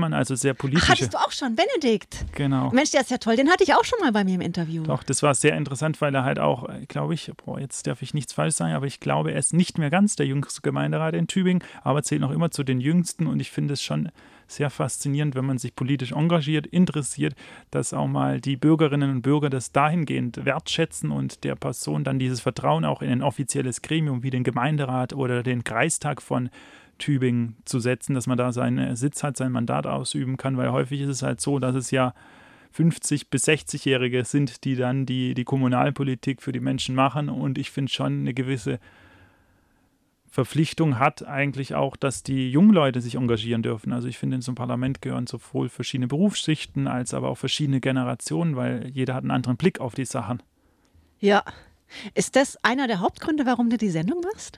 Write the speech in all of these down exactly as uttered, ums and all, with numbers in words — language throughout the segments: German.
Thälmann, also sehr politische. Ach, hattest du auch schon, Benedikt? Genau. Mensch, der ist ja toll, den hatte ich auch schon mal bei mir im Interview. Doch, das war sehr interessant, weil er halt auch, glaube ich, boah, jetzt darf ich nichts falsch sagen, aber ich glaube, er ist nicht mehr ganz der jüngste Gemeinderat in Tübingen, aber zählt noch immer zu den Jüngsten und ich finde es schon sehr faszinierend, wenn man sich politisch engagiert, interessiert, dass auch mal die Bürgerinnen und Bürger das dahingehend wertschätzen und der Person dann dieses Vertrauen auch in ein offizielles Gremium wie den Gemeinderat oder den Kreistag von Tübingen zu setzen, dass man da seinen Sitz hat, sein Mandat ausüben kann, weil häufig ist es halt so, dass es ja fünfzig- bis sechzig-Jährige sind, die dann die, die Kommunalpolitik für die Menschen machen und ich finde schon eine gewisse Verpflichtung hat eigentlich auch, dass die jungen Leute sich engagieren dürfen. Also ich finde, in so einem Parlament gehören sowohl verschiedene Berufsschichten als aber auch verschiedene Generationen, weil jeder hat einen anderen Blick auf die Sachen. Ja. Ist das einer der Hauptgründe, warum du die Sendung machst?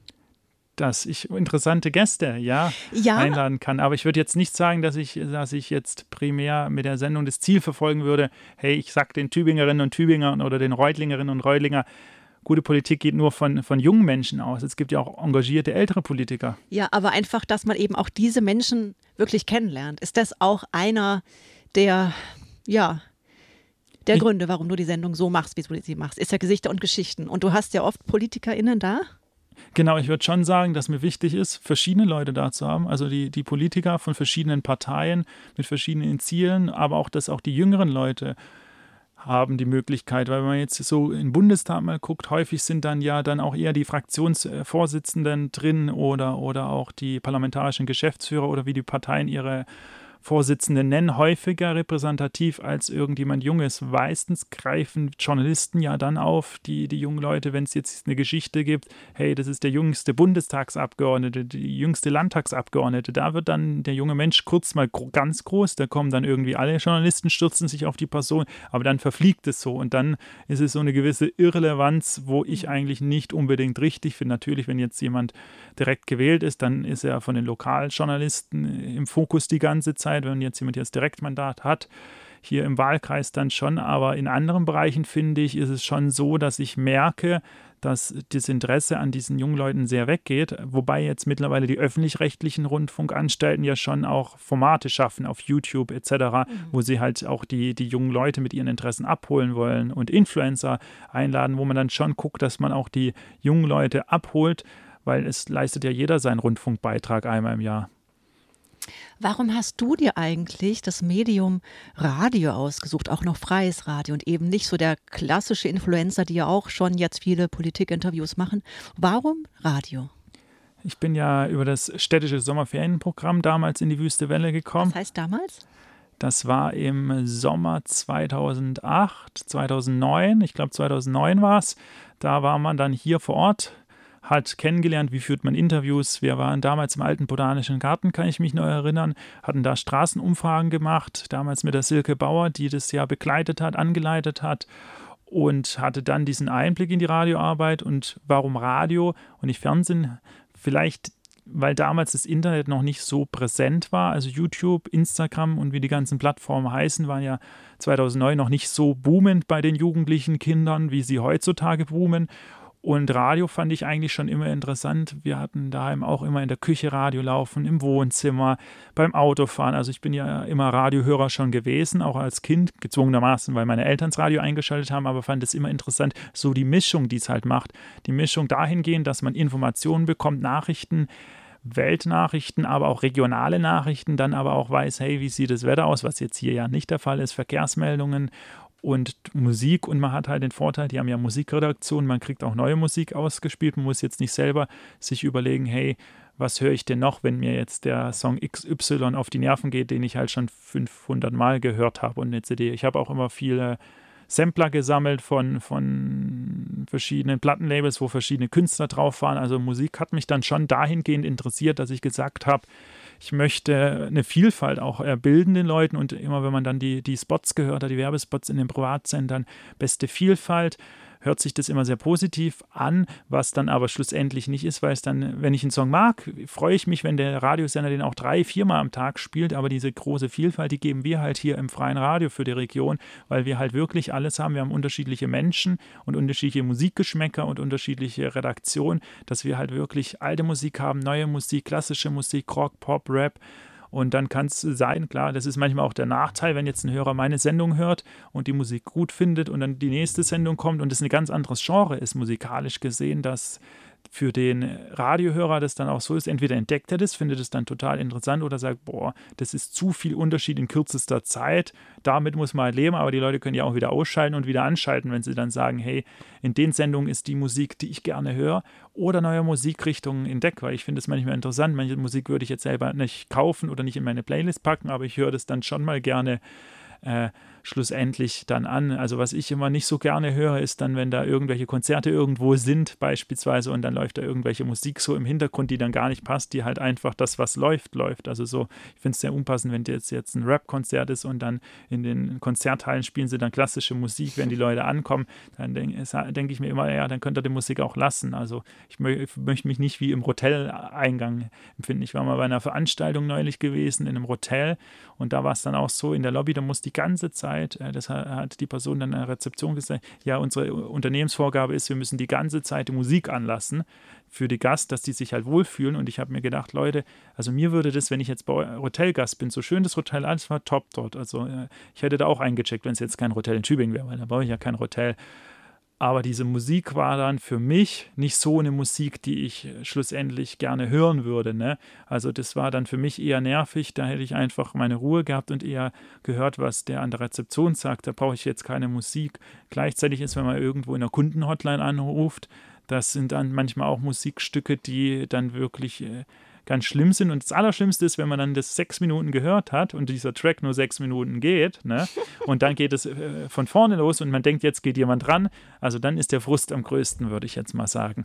Dass ich interessante Gäste ja, ja. einladen kann. Aber ich würde jetzt nicht sagen, dass ich, dass ich jetzt primär mit der Sendung das Ziel verfolgen würde, hey, ich sag den Tübingerinnen und Tübingern oder den Reutlingerinnen und Reutlinger, gute Politik geht nur von, von jungen Menschen aus. Es gibt ja auch engagierte ältere Politiker. Ja, aber einfach, dass man eben auch diese Menschen wirklich kennenlernt. Ist das auch einer der, ja, der ich, Gründe, warum du die Sendung so machst, wie du sie machst? Ist ja Gesichter und Geschichten. Und du hast ja oft PolitikerInnen da. Genau, ich würde schon sagen, dass mir wichtig ist, verschiedene Leute da zu haben. Also die, die Politiker von verschiedenen Parteien mit verschiedenen Zielen, aber auch, dass auch die jüngeren Leute haben die Möglichkeit, weil wenn man jetzt so im Bundestag mal guckt, häufig sind dann ja dann auch eher die Fraktionsvorsitzenden drin oder, oder auch die parlamentarischen Geschäftsführer oder wie die Parteien ihre Vorsitzenden nennen, häufiger repräsentativ als irgendjemand Junges. Meistens greifen Journalisten ja dann auf, die, die jungen Leute, wenn es jetzt eine Geschichte gibt, hey, das ist der jüngste Bundestagsabgeordnete, die jüngste Landtagsabgeordnete, da wird dann der junge Mensch kurz mal gro- ganz groß, da kommen dann irgendwie alle Journalisten, stürzen sich auf die Person, aber dann verfliegt es so und dann ist es so eine gewisse Irrelevanz, wo ich eigentlich nicht unbedingt richtig finde. Natürlich, wenn jetzt jemand direkt gewählt ist, dann ist er von den Lokaljournalisten im Fokus die ganze Zeit. Wenn jetzt jemand jetzt Direktmandat hat, hier im Wahlkreis dann schon, aber in anderen Bereichen, finde ich, ist es schon so, dass ich merke, dass das Interesse an diesen jungen Leuten sehr weggeht, wobei jetzt mittlerweile die öffentlich-rechtlichen Rundfunkanstalten ja schon auch Formate schaffen auf YouTube et cetera, mhm. wo sie halt auch die, die jungen Leute mit ihren Interessen abholen wollen und Influencer einladen, wo man dann schon guckt, dass man auch die jungen Leute abholt, weil es leistet ja jeder seinen Rundfunkbeitrag einmal im Jahr. Warum hast du dir eigentlich das Medium Radio ausgesucht, auch noch freies Radio und eben nicht so der klassische Influencer, die ja auch schon jetzt viele Politikinterviews machen? Warum Radio? Ich bin ja über das städtische Sommerferienprogramm damals in die Wüste Welle gekommen. Was heißt damals? Das war im Sommer zweitausendacht, zweitausendneun, ich glaube zweitausendneun war es. Da war man dann hier vor Ort, hat kennengelernt, wie führt man Interviews. Wir waren damals im alten Botanischen Garten, kann ich mich noch erinnern, hatten da Straßenumfragen gemacht, damals mit der Silke Bauer, die das ja begleitet hat, angeleitet hat und hatte dann diesen Einblick in die Radioarbeit und warum Radio und nicht Fernsehen. Vielleicht, weil damals das Internet noch nicht so präsent war, also YouTube, Instagram und wie die ganzen Plattformen heißen, waren ja zweitausendneun noch nicht so boomend bei den jugendlichen Kindern, wie sie heutzutage boomen. Und Radio fand ich eigentlich schon immer interessant. Wir hatten daheim auch immer in der Küche Radio laufen, im Wohnzimmer, beim Autofahren. Also ich bin ja immer Radiohörer schon gewesen, auch als Kind, gezwungenermaßen, weil meine Eltern das Radio eingeschaltet haben, aber fand es immer interessant, so die Mischung, die es halt macht. Die Mischung dahingehend, dass man Informationen bekommt, Nachrichten, Weltnachrichten, aber auch regionale Nachrichten, dann aber auch weiß, hey, wie sieht das Wetter aus, was jetzt hier ja nicht der Fall ist, Verkehrsmeldungen und Musik und man hat halt den Vorteil, die haben ja Musikredaktionen, man kriegt auch neue Musik ausgespielt, man muss jetzt nicht selber sich überlegen, hey, was höre ich denn noch, wenn mir jetzt der Song X Y auf die Nerven geht, den ich halt schon fünfhundert Mal gehört habe und eine C D. Ich habe auch immer viele Sampler gesammelt von, von verschiedenen Plattenlabels, wo verschiedene Künstler drauf waren. Also Musik hat mich dann schon dahingehend interessiert, dass ich gesagt habe, ich möchte eine Vielfalt auch erbilden den Leuten und immer wenn man dann die, die Spots gehört hat, die Werbespots in den Privatsendern, beste Vielfalt, hört sich das immer sehr positiv an, was dann aber schlussendlich nicht ist, weil es dann, wenn ich einen Song mag, freue ich mich, wenn der Radiosender den auch drei, viermal am Tag spielt, aber diese große Vielfalt, die geben wir halt hier im freien Radio für die Region, weil wir halt wirklich alles haben. Wir haben unterschiedliche Menschen und unterschiedliche Musikgeschmäcker und unterschiedliche Redaktionen, dass wir halt wirklich alte Musik haben, neue Musik, klassische Musik, Rock, Pop, Rap Und dann kann es sein, klar, das ist manchmal auch der Nachteil, wenn jetzt ein Hörer meine Sendung hört und die Musik gut findet und dann die nächste Sendung kommt und es ein ganz anderes Genre ist, musikalisch gesehen, dass für den Radiohörer das dann auch so ist, entweder entdeckt er das, findet es dann total interessant oder sagt, boah, das ist zu viel Unterschied in kürzester Zeit, damit muss man halt leben, aber die Leute können ja auch wieder ausschalten und wieder anschalten, wenn sie dann sagen, hey, in den Sendungen ist die Musik, die ich gerne höre, oder neue Musikrichtungen entdecke, weil ich finde es manchmal interessant, manche Musik würde ich jetzt selber nicht kaufen oder nicht in meine Playlist packen, aber ich höre das dann schon mal gerne Äh, schlussendlich dann an. Also was ich immer nicht so gerne höre, ist dann, wenn da irgendwelche Konzerte irgendwo sind beispielsweise und dann läuft da irgendwelche Musik so im Hintergrund, die dann gar nicht passt, die halt einfach das, was läuft, läuft. Also so, ich finde es sehr unpassend, wenn jetzt, jetzt ein Rap-Konzert ist und dann in den Konzerthallen spielen sie dann klassische Musik, wenn die Leute ankommen, dann denke denk ich mir immer, ja, dann könnt ihr die Musik auch lassen. Also ich mö möchte mich nicht wie im Hoteleingang empfinden. Ich war mal bei einer Veranstaltung neulich gewesen in einem Hotel und da war es dann auch so, in der Lobby, da muss die ganze Zeit, das hat die Person dann in der Rezeption gesagt, ja, unsere Unternehmensvorgabe ist, wir müssen die ganze Zeit die Musik anlassen für die Gast, dass die sich halt wohlfühlen. Und ich habe mir gedacht, Leute, also mir würde das, wenn ich jetzt bei Hotelgast bin, so schön das Hotel, alles war top dort. Also ich hätte da auch eingecheckt, wenn es jetzt kein Hotel in Tübingen wäre, weil da brauche ich ja kein Hotel. Aber diese Musik war dann für mich nicht so eine Musik, die ich schlussendlich gerne hören würde. Ne? Also das war dann für mich eher nervig. Da hätte ich einfach meine Ruhe gehabt und eher gehört, was der an der Rezeption sagt. Da brauche ich jetzt keine Musik. Gleichzeitig ist, wenn man irgendwo in der Kundenhotline anruft, das sind dann manchmal auch Musikstücke, die dann wirklich äh, ganz schlimm sind. Und das Allerschlimmste ist, wenn man dann das sechs Minuten gehört hat und dieser Track nur sechs Minuten geht, ne? Und dann geht es äh, von vorne los und man denkt, jetzt geht jemand dran. Also dann ist der Frust am größten, würde ich jetzt mal sagen.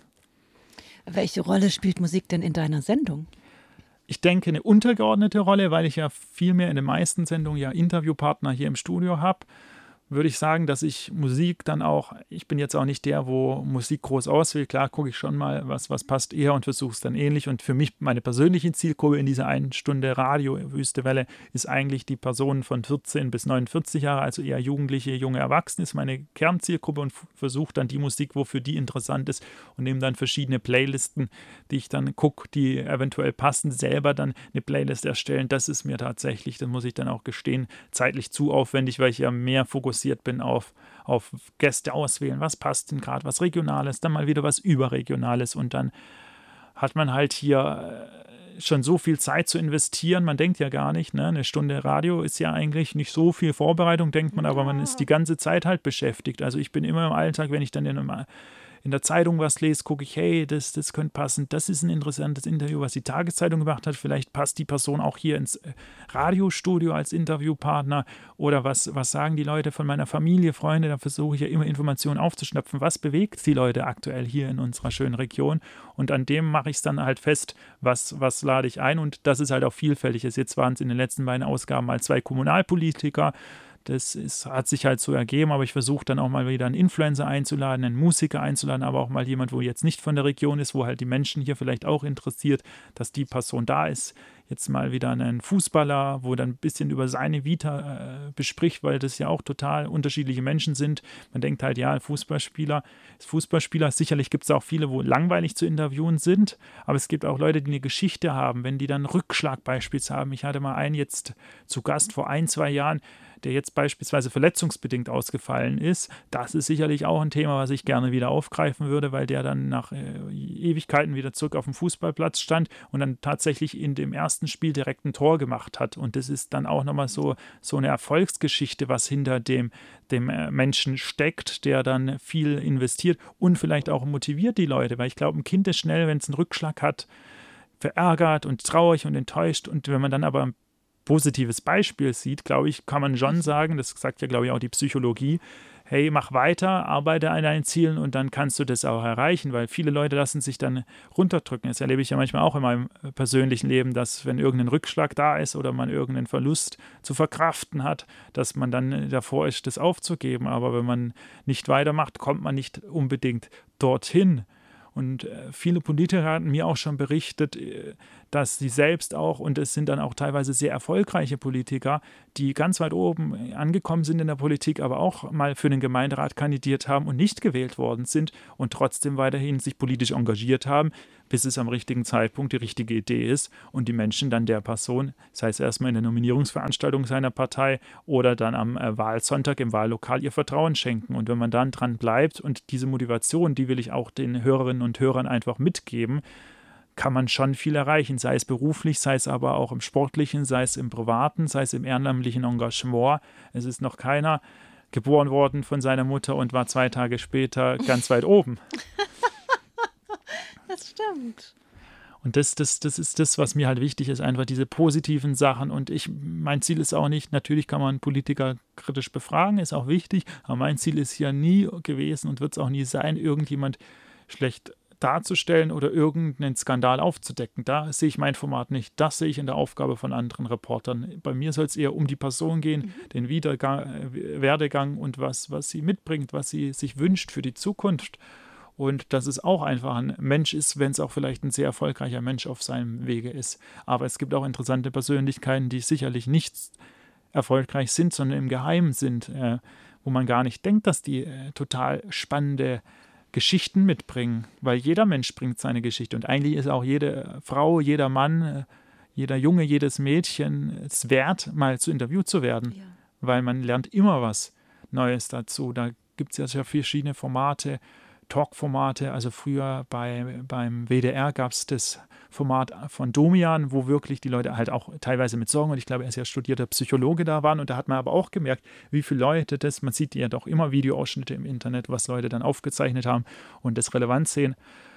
Welche Rolle spielt Musik denn in deiner Sendung? Ich denke, eine untergeordnete Rolle, weil ich ja viel mehr in den meisten Sendungen ja Interviewpartner hier im Studio habe. Würde ich sagen, dass ich Musik dann auch, ich bin jetzt auch nicht der, wo Musik groß auswählt. Klar gucke ich schon mal, was, was passt eher und versuche es dann ähnlich. Und für mich, meine persönliche Zielgruppe in dieser einen Stunde Radio Wüste Welle ist eigentlich die Personen von vierzehn bis neunundvierzig Jahre, also eher Jugendliche, junge Erwachsene, ist meine Kernzielgruppe und versuche dann die Musik, wofür die interessant ist und nehme dann verschiedene Playlisten, die ich dann gucke, die eventuell passen, selber dann eine Playlist erstellen. Das ist mir tatsächlich, das muss ich dann auch gestehen, zeitlich zu aufwendig, weil ich ja mehr fokussiere bin auf, auf Gäste auswählen, was passt denn gerade, was Regionales, dann mal wieder was Überregionales und dann hat man halt hier schon so viel Zeit zu investieren, man denkt ja gar nicht, ne? Eine Stunde Radio ist ja eigentlich nicht so viel Vorbereitung, denkt man, aber man ist die ganze Zeit halt beschäftigt. Also ich bin immer im Alltag, wenn ich dann in einem in der Zeitung was lese, gucke ich, hey, das, das könnte passen, das ist ein interessantes Interview, was die Tageszeitung gemacht hat, vielleicht passt die Person auch hier ins Radiostudio als Interviewpartner oder was, was sagen die Leute von meiner Familie, Freunde, da versuche ich ja immer Informationen aufzuschnapfen, was bewegt die Leute aktuell hier in unserer schönen Region und an dem mache ich es dann halt fest, was, was lade ich ein und das ist halt auch vielfältig. Jetzt waren es in den letzten beiden Ausgaben mal zwei Kommunalpolitiker. Das ist, hat sich halt so ergeben, aber ich versuche dann auch mal wieder einen Influencer einzuladen, einen Musiker einzuladen, aber auch mal jemand, wo jetzt nicht von der Region ist, wo halt die Menschen hier vielleicht auch interessiert, dass die Person da ist. Jetzt mal wieder einen Fußballer, wo dann ein bisschen über seine Vita äh, bespricht, weil das ja auch total unterschiedliche Menschen sind. Man denkt halt, ja, Fußballspieler ist Fußballspieler. Sicherlich gibt es auch viele, wo langweilig zu interviewen sind, aber es gibt auch Leute, die eine Geschichte haben, wenn die dann Rückschlag beispielsweise haben. Ich hatte mal einen jetzt zu Gast vor ein, zwei Jahren, der jetzt beispielsweise verletzungsbedingt ausgefallen ist. Das ist sicherlich auch ein Thema, was ich gerne wieder aufgreifen würde, weil der dann nach äh, Ewigkeiten wieder zurück auf dem Fußballplatz stand und dann tatsächlich in dem ersten Spiel direkt ein Tor gemacht hat. Und das ist dann auch nochmal so, so eine Erfolgsgeschichte, was hinter dem, dem äh, Menschen steckt, der dann viel investiert und vielleicht auch motiviert die Leute, weil ich glaube, ein Kind ist schnell, wenn es einen Rückschlag hat, verärgert und traurig und enttäuscht. Und wenn man dann aber ein positives Beispiel sieht, glaube ich, kann man schon sagen, das sagt ja, glaube ich, auch die Psychologie, hey, mach weiter, arbeite an deinen Zielen und dann kannst du das auch erreichen, weil viele Leute lassen sich dann runterdrücken. Das erlebe ich ja manchmal auch in meinem persönlichen Leben, dass wenn irgendein Rückschlag da ist oder man irgendeinen Verlust zu verkraften hat, dass man dann davor ist, das aufzugeben. Aber wenn man nicht weitermacht, kommt man nicht unbedingt dorthin. Und viele Politiker hatten mir auch schon berichtet, dass sie selbst auch, und es sind dann auch teilweise sehr erfolgreiche Politiker, die ganz weit oben angekommen sind in der Politik, aber auch mal für den Gemeinderat kandidiert haben und nicht gewählt worden sind und trotzdem weiterhin sich politisch engagiert haben, bis es am richtigen Zeitpunkt die richtige Idee ist und die Menschen dann der Person, sei es erstmal in der Nominierungsveranstaltung seiner Partei oder dann am äh, Wahlsonntag im Wahllokal ihr Vertrauen schenken. Und wenn man dann dran bleibt und diese Motivation, die will ich auch den Hörerinnen und Hörern einfach mitgeben, kann man schon viel erreichen, sei es beruflich, sei es aber auch im Sportlichen, sei es im Privaten, sei es im ehrenamtlichen Engagement. Es ist noch keiner geboren worden von seiner Mutter und war zwei Tage später ganz weit oben. Das stimmt. Und das, das, das ist das, was mir halt wichtig ist, einfach diese positiven Sachen. Und ich, mein Ziel ist auch nicht, natürlich kann man Politiker kritisch befragen, ist auch wichtig, aber mein Ziel ist ja nie gewesen und wird es auch nie sein, irgendjemand schlecht darzustellen oder irgendeinen Skandal aufzudecken. Da sehe ich mein Format nicht. Das sehe ich in der Aufgabe von anderen Reportern. Bei mir soll es eher um die Person gehen, mhm. den Wiedergang, Werdegang und was, was sie mitbringt, was sie sich wünscht für die Zukunft. Und dass es auch einfach ein Mensch ist, wenn es auch vielleicht ein sehr erfolgreicher Mensch auf seinem Wege ist. Aber es gibt auch interessante Persönlichkeiten, die sicherlich nicht erfolgreich sind, sondern im Geheimen sind, äh, wo man gar nicht denkt, dass die äh, total spannende Geschichten mitbringen. Weil jeder Mensch bringt seine Geschichte. Und eigentlich ist auch jede Frau, jeder Mann, äh, jeder Junge, jedes Mädchen es wert, mal zu interviewt zu werden. Ja. Weil man lernt immer was Neues dazu. Da gibt es ja verschiedene Formate, Talk-Formate, also früher bei, beim W D R gab es das Format von Domian, wo wirklich die Leute halt auch teilweise mit Sorgen, und ich glaube, er ist ja studierter Psychologe, da waren, und da hat man aber auch gemerkt, wie viele Leute das, man sieht ja doch immer Videoausschnitte im Internet, was Leute dann aufgezeichnet haben und das relevant sehen,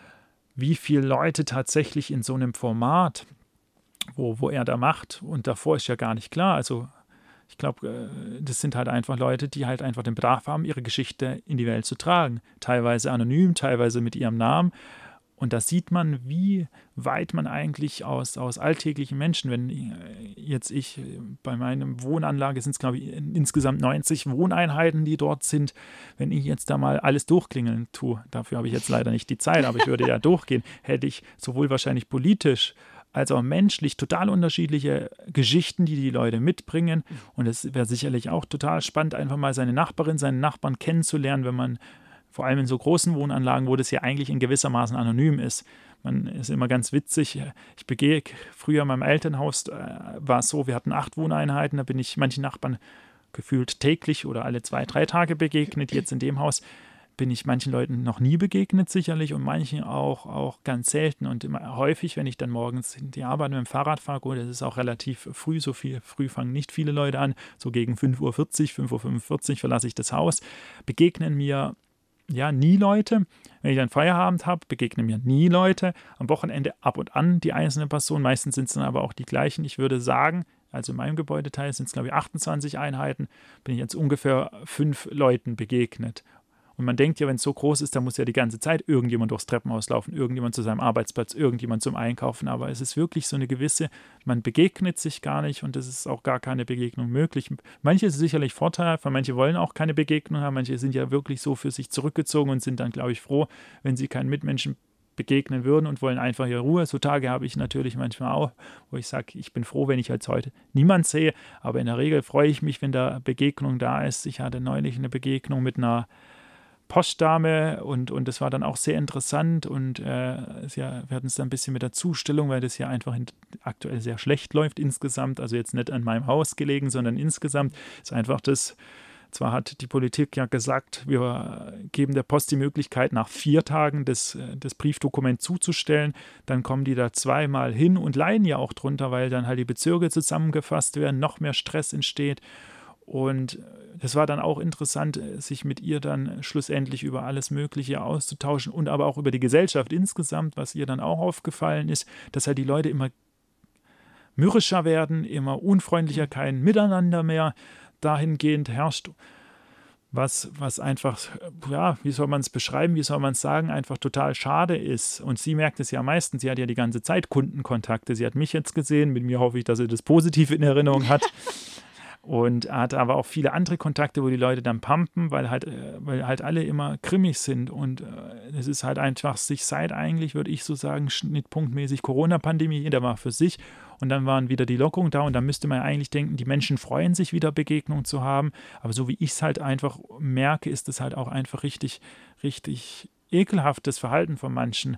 wie viele Leute tatsächlich in so einem Format, wo, wo er da macht, und davor ist ja gar nicht klar, also ich glaube, das sind halt einfach Leute, die halt einfach den Bedarf haben, ihre Geschichte in die Welt zu tragen. Teilweise anonym, teilweise mit ihrem Namen. Und da sieht man, wie weit man eigentlich aus, aus alltäglichen Menschen, wenn jetzt ich bei meiner Wohnanlage sind es, glaube ich, insgesamt neunzig Wohneinheiten, die dort sind, wenn ich jetzt da mal alles durchklingeln tue, dafür habe ich jetzt leider nicht die Zeit, aber ich würde ja durchgehen, hätte ich sowohl wahrscheinlich politisch als auch menschlich total unterschiedliche Geschichten, die die Leute mitbringen. Und es wäre sicherlich auch total spannend, einfach mal seine Nachbarin, seinen Nachbarn kennenzulernen, wenn man vor allem in so großen Wohnanlagen, wo das ja eigentlich in gewissermaßen anonym ist. Man ist immer ganz witzig. Ich begehe früher in meinem Elternhaus, äh, war es so, wir hatten acht Wohneinheiten, da bin ich manchen Nachbarn gefühlt täglich oder alle zwei, drei Tage begegnet. Jetzt in dem Haus bin ich manchen Leuten noch nie begegnet, sicherlich, und manchen auch, auch ganz selten. Und immer häufig, wenn ich dann morgens in die Arbeit mit dem Fahrrad fahre, gut, das ist auch relativ früh, so viel früh fangen nicht viele Leute an, so gegen fünf Uhr vierzig, fünf Uhr fünfundvierzig verlasse ich das Haus, begegnen mir ja nie Leute. Wenn ich dann Feierabend habe, begegnen mir nie Leute. Am Wochenende ab und an die einzelnen Personen, meistens sind es dann aber auch die gleichen. Ich würde sagen, also in meinem Gebäudeteil sind es, glaube ich, achtundzwanzig Einheiten, bin ich jetzt ungefähr fünf Leuten begegnet. Und man denkt ja, wenn es so groß ist, dann muss ja die ganze Zeit irgendjemand durchs Treppenhaus laufen, irgendjemand zu seinem Arbeitsplatz, irgendjemand zum Einkaufen. Aber es ist wirklich so eine gewisse, man begegnet sich gar nicht und es ist auch gar keine Begegnung möglich. Manche ist sicherlich vorteilhaft, weil manche wollen auch keine Begegnung haben. Manche sind ja wirklich so für sich zurückgezogen und sind dann, glaube ich, froh, wenn sie keinen Mitmenschen begegnen würden und wollen einfach ihre Ruhe. So Tage habe ich natürlich manchmal auch, wo ich sage, ich bin froh, wenn ich jetzt heute niemand sehe. Aber in der Regel freue ich mich, wenn da Begegnung da ist. Ich hatte neulich eine Begegnung mit einer Postdame und, und das war dann auch sehr interessant und äh, ja, wir hatten es dann ein bisschen mit der Zustellung, weil das ja einfach in, aktuell sehr schlecht läuft insgesamt, also jetzt nicht an meinem Haus gelegen, sondern insgesamt ist einfach das, zwar hat die Politik ja gesagt, wir geben der Post die Möglichkeit, nach vier Tagen das, das Briefdokument zuzustellen, dann kommen die da zweimal hin und leiden ja auch drunter, weil dann halt die Bezirke zusammengefasst werden, noch mehr Stress entsteht. Und das war dann auch interessant, sich mit ihr dann schlussendlich über alles Mögliche auszutauschen und aber auch über die Gesellschaft insgesamt, was ihr dann auch aufgefallen ist, dass halt die Leute immer mürrischer werden, immer unfreundlicher, kein Miteinander mehr dahingehend herrscht, was, was einfach, ja, wie soll man es beschreiben, wie soll man es sagen, einfach total schade ist. Und sie merkt es ja am meisten, sie hat ja die ganze Zeit Kundenkontakte, sie hat mich jetzt gesehen, mit mir hoffe ich, dass sie das positiv in Erinnerung hat. Und er hat aber auch viele andere Kontakte, wo die Leute dann pumpen, weil halt, weil halt alle immer grimmig sind. Und es ist halt einfach sich seit eigentlich, würde ich so sagen, schnittpunktmäßig Corona-Pandemie, jeder war für sich. Und dann waren wieder die Lockerungen da und dann müsste man eigentlich denken, die Menschen freuen sich wieder Begegnungen zu haben. Aber so wie ich es halt einfach merke, ist es halt auch einfach richtig, richtig ekelhaftes Verhalten von manchen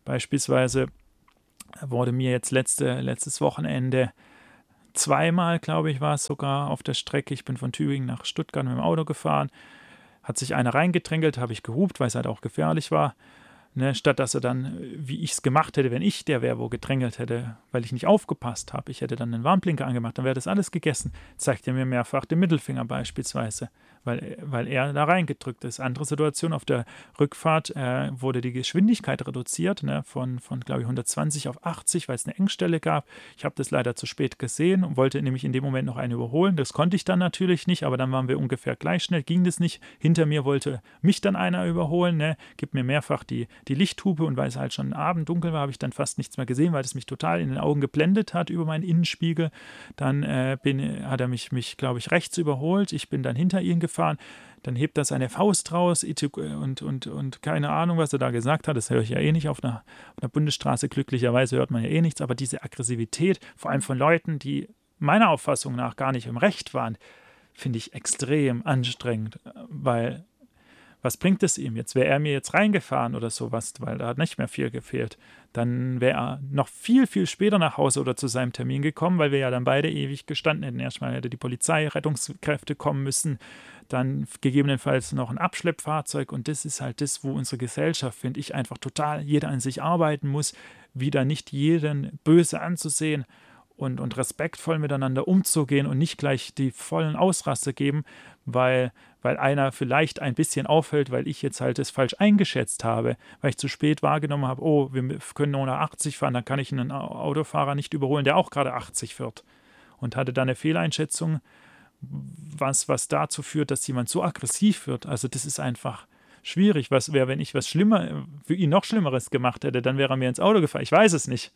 Beispielsweise wurde mir jetzt letzte, letztes Wochenende zweimal, glaube ich, war es sogar auf der Strecke, ich bin von Tübingen nach Stuttgart mit dem Auto gefahren, hat sich einer reingedrängelt, habe ich gehupt, weil es halt auch gefährlich war. Ne, statt dass er dann, wie ich es gemacht hätte, wenn ich der wäre, wo gedrängelt hätte, weil ich nicht aufgepasst habe, ich hätte dann einen Warnblinker angemacht, dann wäre das alles gegessen. Zeigt er mir mehrfach den Mittelfinger beispielsweise, weil, weil er da reingedrückt ist. Andere Situation, auf der Rückfahrt äh, wurde die Geschwindigkeit reduziert, ne, von, von glaube ich, hundertzwanzig auf achtzig, weil es eine Engstelle gab. Ich habe das leider zu spät gesehen und wollte nämlich in dem Moment noch einen überholen. Das konnte ich dann natürlich nicht, aber dann waren wir ungefähr gleich schnell, ging das nicht. Hinter mir wollte mich dann einer überholen, ne, gibt mir mehrfach die die Lichthupe und weil es halt schon abenddunkel war, habe ich dann fast nichts mehr gesehen, weil es mich total in den Augen geblendet hat über meinen Innenspiegel. Dann äh, bin, hat er mich, mich glaube ich, rechts überholt. Ich bin dann hinter ihn gefahren. Dann hebt er seine Faust raus und, und, und keine Ahnung, was er da gesagt hat. Das höre ich ja eh nicht auf einer, auf einer Bundesstraße. Glücklicherweise hört man ja eh nichts. Aber diese Aggressivität, vor allem von Leuten, die meiner Auffassung nach gar nicht im Recht waren, finde ich extrem anstrengend, weil was bringt es ihm jetzt? Wäre er mir jetzt reingefahren oder sowas, weil da hat nicht mehr viel gefehlt, dann wäre er noch viel, viel später nach Hause oder zu seinem Termin gekommen, weil wir ja dann beide ewig gestanden hätten. Erstmal hätte die Polizei, Rettungskräfte kommen müssen, dann gegebenenfalls noch ein Abschleppfahrzeug und das ist halt das, wo unsere Gesellschaft, finde ich, einfach total jeder an sich arbeiten muss, wieder nicht jeden böse anzusehen und, und respektvoll miteinander umzugehen und nicht gleich die vollen Ausraster geben, weil, weil einer vielleicht ein bisschen auffällt, weil ich jetzt halt das falsch eingeschätzt habe, weil ich zu spät wahrgenommen habe, oh, wir können nur nach achtzig fahren, dann kann ich einen Autofahrer nicht überholen, der auch gerade achtzig fährt. Und hatte da eine Fehleinschätzung, was, was dazu führt, dass jemand so aggressiv wird. Also das ist einfach schwierig. Was wäre, wenn ich was Schlimmer, für ihn noch Schlimmeres gemacht hätte, dann wäre er mir ins Auto gefahren. Ich weiß es nicht.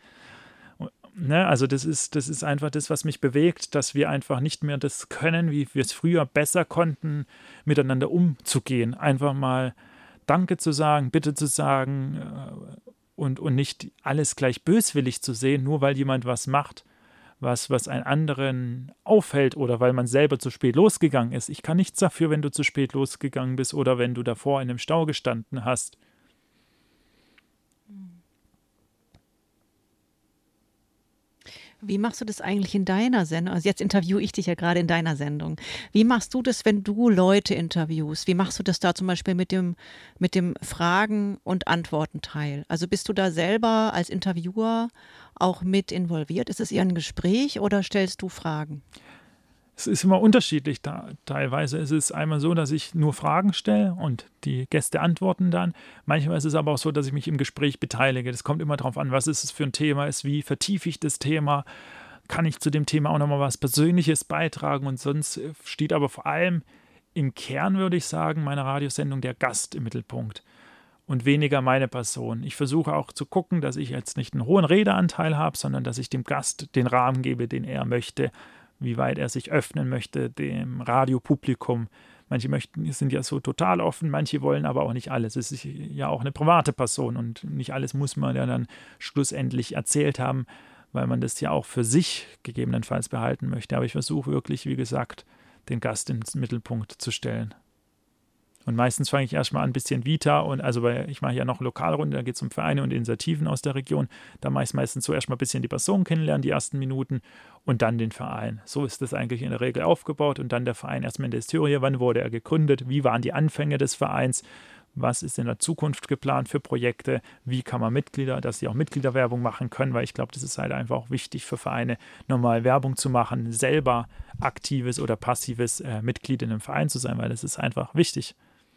Ne, also das ist, das ist einfach das, was mich bewegt, dass wir einfach nicht mehr das können, wie wir es früher besser konnten, miteinander umzugehen. Einfach mal Danke zu sagen, Bitte zu sagen äh, und, und nicht alles gleich böswillig zu sehen, nur weil jemand was macht, was, was einen anderen auffällt oder weil man selber zu spät losgegangen ist. Ich kann nichts dafür, wenn du zu spät losgegangen bist oder wenn du davor in einem Stau gestanden hast. Wie machst du das eigentlich in deiner Sendung? Also jetzt interviewe ich dich ja gerade in deiner Sendung. Wie machst du das, wenn du Leute interviewst? Wie machst du das da zum Beispiel mit dem, mit dem Fragen- und Antwortenteil? Also bist du da selber als Interviewer auch mit involviert? Ist es eher ein Gespräch oder stellst du Fragen? Es ist immer unterschiedlich. Da, teilweise ist es einmal so, dass ich nur Fragen stelle und die Gäste antworten dann. Manchmal ist es aber auch so, dass ich mich im Gespräch beteilige. Das kommt immer darauf an, was ist es für ein Thema ist, wie vertiefe ich das Thema, kann ich zu dem Thema auch nochmal was Persönliches beitragen und sonst steht aber vor allem im Kern, würde ich sagen, meiner Radiosendung der Gast im Mittelpunkt und weniger meine Person. Ich versuche auch zu gucken, dass ich jetzt nicht einen hohen Redeanteil habe, sondern dass ich dem Gast den Rahmen gebe, den er möchte, wie weit er sich öffnen möchte dem Radiopublikum. Manche möchten, sind ja so total offen, manche wollen aber auch nicht alles. Es ist ja auch eine private Person und nicht alles muss man ja dann schlussendlich erzählt haben, weil man das ja auch für sich gegebenenfalls behalten möchte. Aber ich versuche wirklich, wie gesagt, den Gast ins Mittelpunkt zu stellen. Und meistens fange ich erstmal an, ein bisschen Vita und also weil ich mache ja noch Lokalrunde, da geht es um Vereine und Initiativen aus der Region. Da mache ich meistens so erstmal ein bisschen die Person kennenlernen, die ersten Minuten und dann den Verein. So ist das eigentlich in der Regel aufgebaut und dann der Verein erstmal in der Historie. Wann wurde er gegründet? Wie waren die Anfänge des Vereins? Was ist in der Zukunft geplant für Projekte? Wie kann man Mitglieder, dass sie auch Mitgliederwerbung machen können? Weil ich glaube, das ist halt einfach auch wichtig für Vereine, nochmal Werbung zu machen, selber aktives oder passives äh, Mitglied in einem Verein zu sein, weil das ist einfach wichtig.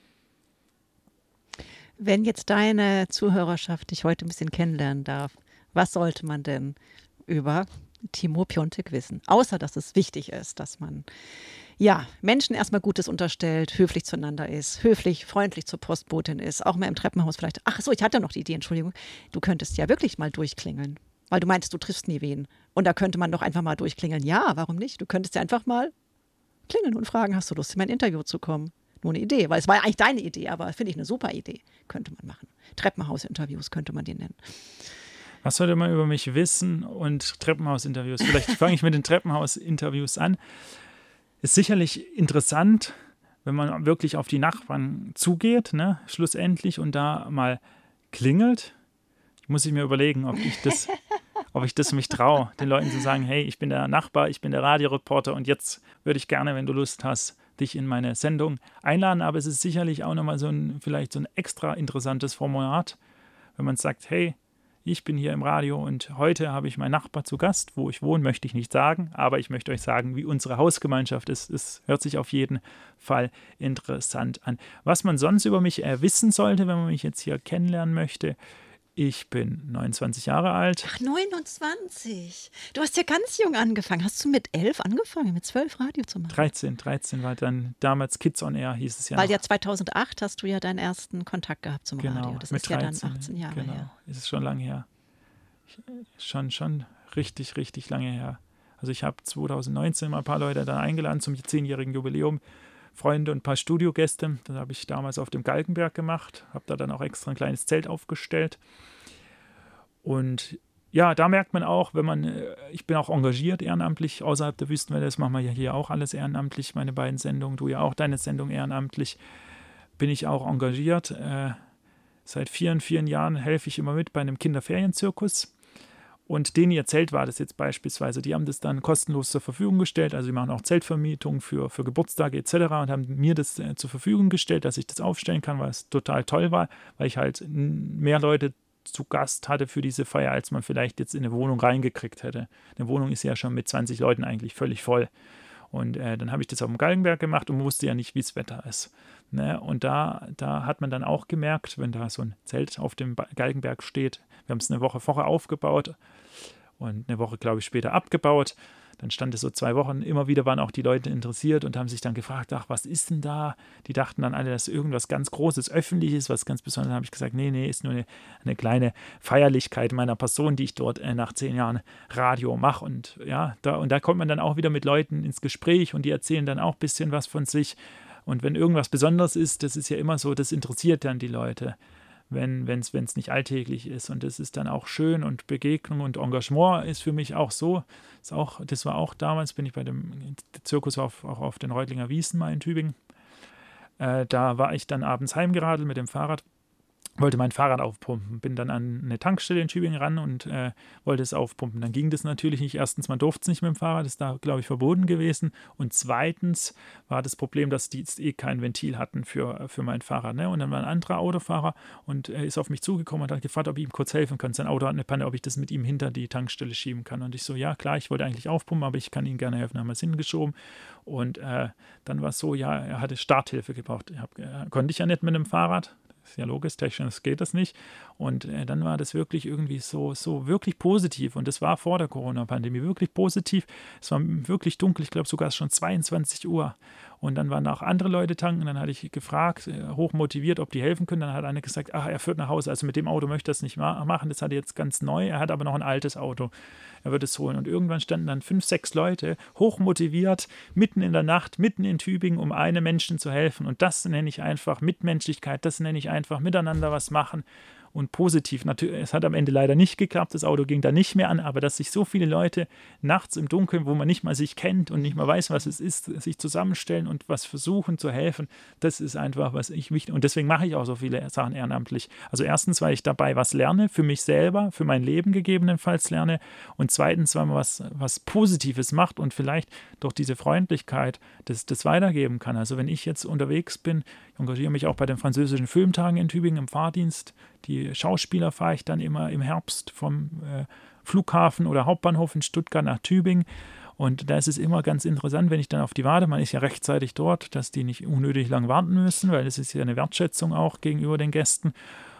Wenn jetzt deine Zuhörerschaft dich heute ein bisschen kennenlernen darf, was sollte man denn über Timo Piontek wissen? Außer, dass es wichtig ist, dass man ja, Menschen erstmal Gutes unterstellt, höflich zueinander ist, höflich, freundlich zur Postbotin ist, auch mal im Treppenhaus vielleicht. Ach so, ich hatte noch die Idee, Entschuldigung. Du könntest ja wirklich mal durchklingeln, weil du meintest, du triffst nie wen. Und da könnte man doch einfach mal durchklingeln. Ja, warum nicht? Du könntest ja einfach mal klingeln und fragen, hast du Lust, in mein Interview zu kommen? Nur eine Idee, weil es war ja eigentlich deine Idee, aber finde ich eine super Idee. Könnte man machen. Treppenhaus-Interviews könnte man die nennen. Was sollte man über mich wissen und Treppenhaus-Interviews? Vielleicht fange ich mit den Treppenhaus-Interviews an. Ist sicherlich interessant, wenn man wirklich auf die Nachbarn zugeht, ne, schlussendlich, und da mal klingelt. muss ich mir überlegen, ob ich das, ob ich das mich traue, den Leuten zu sagen, hey, ich bin der Nachbar, ich bin der Radioreporter und jetzt würde ich gerne, wenn du Lust hast, dich in meine Sendung einladen. Aber es ist sicherlich auch nochmal so ein, vielleicht so ein extra interessantes Format, wenn man sagt, hey, ich bin hier im Radio und heute habe ich meinen Nachbar zu Gast. Wo ich wohne, möchte ich nicht sagen, aber ich möchte euch sagen, wie unsere Hausgemeinschaft ist. Es hört sich auf jeden Fall interessant an. Was man sonst über mich äh, wissen sollte, wenn man mich jetzt hier kennenlernen möchte: Ich bin neunundzwanzig Jahre alt. Ach, neunundzwanzig. Du hast ja ganz jung angefangen. Hast du mit elf angefangen, mit zwölf Radio zu machen? dreizehn, dreizehn war dann damals Kids on Air, hieß es ja. Weil noch. ja zweitausendacht hast du ja deinen ersten Kontakt gehabt zum Genau, Radio. Das mit ist ja dann dreizehn, achtzehn Jahre genau, her. ist es schon lange her. Ich, schon, schon richtig, richtig lange her. Also ich habe zweitausendneunzehn mal ein paar Leute dann eingeladen zum zehnjährigen Jubiläum. Freunde und ein paar Studiogäste. Das habe ich damals auf dem Galgenberg gemacht. Habe da dann auch extra ein kleines Zelt aufgestellt. Und ja, da merkt man auch, wenn man, ich bin auch engagiert ehrenamtlich außerhalb der Wüstenwelle, das machen wir ja hier auch alles ehrenamtlich, meine beiden Sendungen, du ja auch deine Sendung ehrenamtlich, bin ich auch engagiert. Äh, seit vielen, vielen Jahren helfe ich immer mit bei einem Kinderferienzirkus. Und denen ihr Zelt war das jetzt beispielsweise, die haben das dann kostenlos zur Verfügung gestellt, also die machen auch Zeltvermietung für, für Geburtstage et cetera und haben mir das äh, zur Verfügung gestellt, dass ich das aufstellen kann, weil es total toll war, weil ich halt mehr Leute zu Gast hatte für diese Feier, als man vielleicht jetzt in eine Wohnung reingekriegt hätte. Eine Wohnung ist ja schon mit zwanzig Leuten eigentlich völlig voll. Und äh, dann habe ich das auf dem Galgenberg gemacht und wusste ja nicht, wie das Wetter ist. Ne? Und da, da hat man dann auch gemerkt, wenn da so ein Zelt auf dem Galgenberg steht, wir haben es eine Woche vorher aufgebaut und eine Woche, glaube ich, später abgebaut. Dann stand es so zwei Wochen, immer wieder waren auch die Leute interessiert und haben sich dann gefragt, ach, was ist denn da? Die dachten dann alle, dass irgendwas ganz Großes, Öffentliches, was ganz Besonderes. Dann habe ich gesagt, nee, nee, ist nur eine, eine kleine Feierlichkeit meiner Person, die ich dort äh, nach zehn Jahren Radio mache. Und ja, da, und da kommt man dann auch wieder mit Leuten ins Gespräch und die erzählen dann auch ein bisschen was von sich. Und wenn irgendwas Besonderes ist, das ist ja immer so, das interessiert dann die Leute, wenn es wenn es nicht alltäglich ist. Und das ist dann auch schön und Begegnung und Engagement ist für mich auch so. Ist auch, das war auch damals, bin ich bei dem Zirkus auf, auch auf den Reutlinger Wiesen mal in Tübingen. Äh, da war ich dann abends heimgeradelt mit dem Fahrrad, wollte mein Fahrrad aufpumpen, bin dann an eine Tankstelle in Tübingen ran und äh, wollte es aufpumpen. Dann ging das natürlich nicht. Erstens, man durfte es nicht mit dem Fahrrad, das ist da, glaube ich, verboten gewesen. Und zweitens war das Problem, dass die jetzt eh kein Ventil hatten für, für mein Fahrrad. Ne? Und dann war ein anderer Autofahrer und er ist auf mich zugekommen und hat gefragt, ob ich ihm kurz helfen kann. Sein Auto hat eine Panne, ob ich das mit ihm hinter die Tankstelle schieben kann. Und ich so, ja klar, ich wollte eigentlich aufpumpen, aber ich kann Ihnen gerne helfen. Dann haben wir es hingeschoben. Und äh, dann war es so, ja, er hatte Starthilfe gebraucht. Ich hab, äh, konnte ich ja nicht mit dem Fahrrad. Ja, logisch, technisch geht das nicht. Und äh, dann war das wirklich irgendwie so, so wirklich positiv. Und das war vor der Corona-Pandemie wirklich positiv. Es war wirklich dunkel, ich glaube sogar schon zweiundzwanzig Uhr. Und dann waren auch andere Leute tanken. Dann hatte ich gefragt, äh, hoch motiviert, ob die helfen können. Dann hat einer gesagt, ach, er fährt nach Hause. Also mit dem Auto möchte er es nicht ma- machen. Das hat er jetzt ganz neu. Er hat aber noch ein altes Auto. Er wird es holen. Und irgendwann standen dann fünf, sechs Leute, hoch motiviert, mitten in der Nacht, mitten in Tübingen, um einem Menschen zu helfen. Und das nenne ich einfach Mitmenschlichkeit. Das nenne ich einfach miteinander was machen. Und positiv, natürlich, es hat am Ende leider nicht geklappt, das Auto ging da nicht mehr an, aber dass sich so viele Leute nachts im Dunkeln, wo man nicht mal sich kennt und nicht mal weiß, was es ist, sich zusammenstellen und was versuchen zu helfen, das ist einfach, was ich wichtig, und deswegen mache ich auch so viele Sachen ehrenamtlich. Also erstens, weil ich dabei was lerne, für mich selber, für mein Leben gegebenenfalls lerne, und zweitens, weil man was, was Positives macht und vielleicht durch diese Freundlichkeit das, das weitergeben kann. Also wenn ich jetzt unterwegs bin, ich engagiere mich auch bei den französischen Filmtagen in Tübingen im Fahrdienst. Die Schauspieler fahre ich dann immer im Herbst vom äh, Flughafen oder Hauptbahnhof in Stuttgart nach Tübingen. Und da ist es immer ganz interessant, wenn ich dann auf die warte, man ist ja rechtzeitig dort, dass die nicht unnötig lang warten müssen, weil das ist ja eine Wertschätzung auch gegenüber den Gästen.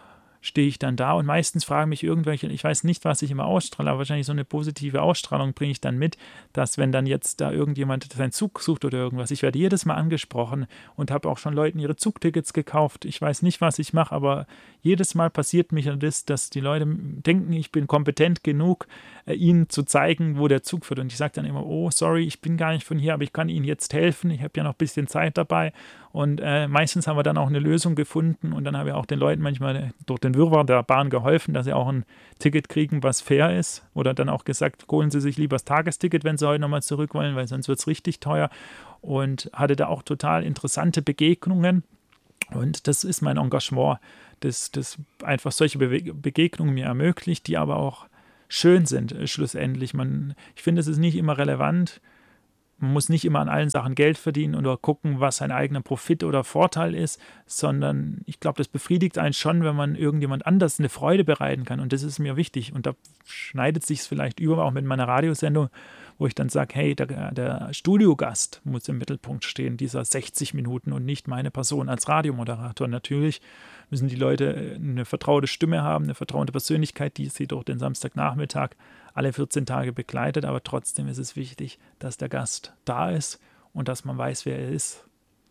Stehe ich dann da und meistens fragen mich irgendwelche, ich weiß nicht, was ich immer ausstrahle, aber wahrscheinlich so eine positive Ausstrahlung bringe ich dann mit, dass wenn dann jetzt da irgendjemand seinen Zug sucht oder irgendwas, ich werde jedes Mal angesprochen und habe auch schon Leuten ihre Zugtickets gekauft. Ich weiß nicht, was ich mache, aber jedes Mal passiert mir das, dass die Leute denken, ich bin kompetent genug, äh, ihnen zu zeigen, wo der Zug führt. Und ich sage dann immer, oh, sorry, ich bin gar nicht von hier, aber ich kann Ihnen jetzt helfen. Ich habe ja noch ein bisschen Zeit dabei. Und äh, meistens haben wir dann auch eine Lösung gefunden und dann habe ich auch den Leuten manchmal durch den Wirrwarr der Bahn geholfen, dass sie auch ein Ticket kriegen, was fair ist. Oder dann auch gesagt, holen Sie sich lieber das Tagesticket, wenn Sie heute nochmal zurück wollen, weil sonst wird es richtig teuer. Und hatte da auch total interessante Begegnungen. Und das ist mein Engagement, das, das einfach solche Bewe- Begegnungen mir ermöglicht, die aber auch schön sind, äh, schlussendlich. Man, ich finde, es ist nicht immer relevant. Man muss nicht immer an allen Sachen Geld verdienen oder gucken, was sein eigener Profit oder Vorteil ist, sondern ich glaube, das befriedigt einen schon, wenn man irgendjemand anders eine Freude bereiten kann. Und das ist mir wichtig. Und da schneidet sich es vielleicht über, auch mit meiner Radiosendung, wo ich dann sage, hey, der, der Studiogast muss im Mittelpunkt stehen, dieser sechzig Minuten und nicht meine Person als Radiomoderator. Natürlich müssen die Leute eine vertraute Stimme haben, eine vertraute Persönlichkeit, die sie durch den Samstagnachmittag alle vierzehn Tage begleitet, aber trotzdem ist es wichtig, dass der Gast da ist und dass man weiß, wer er ist.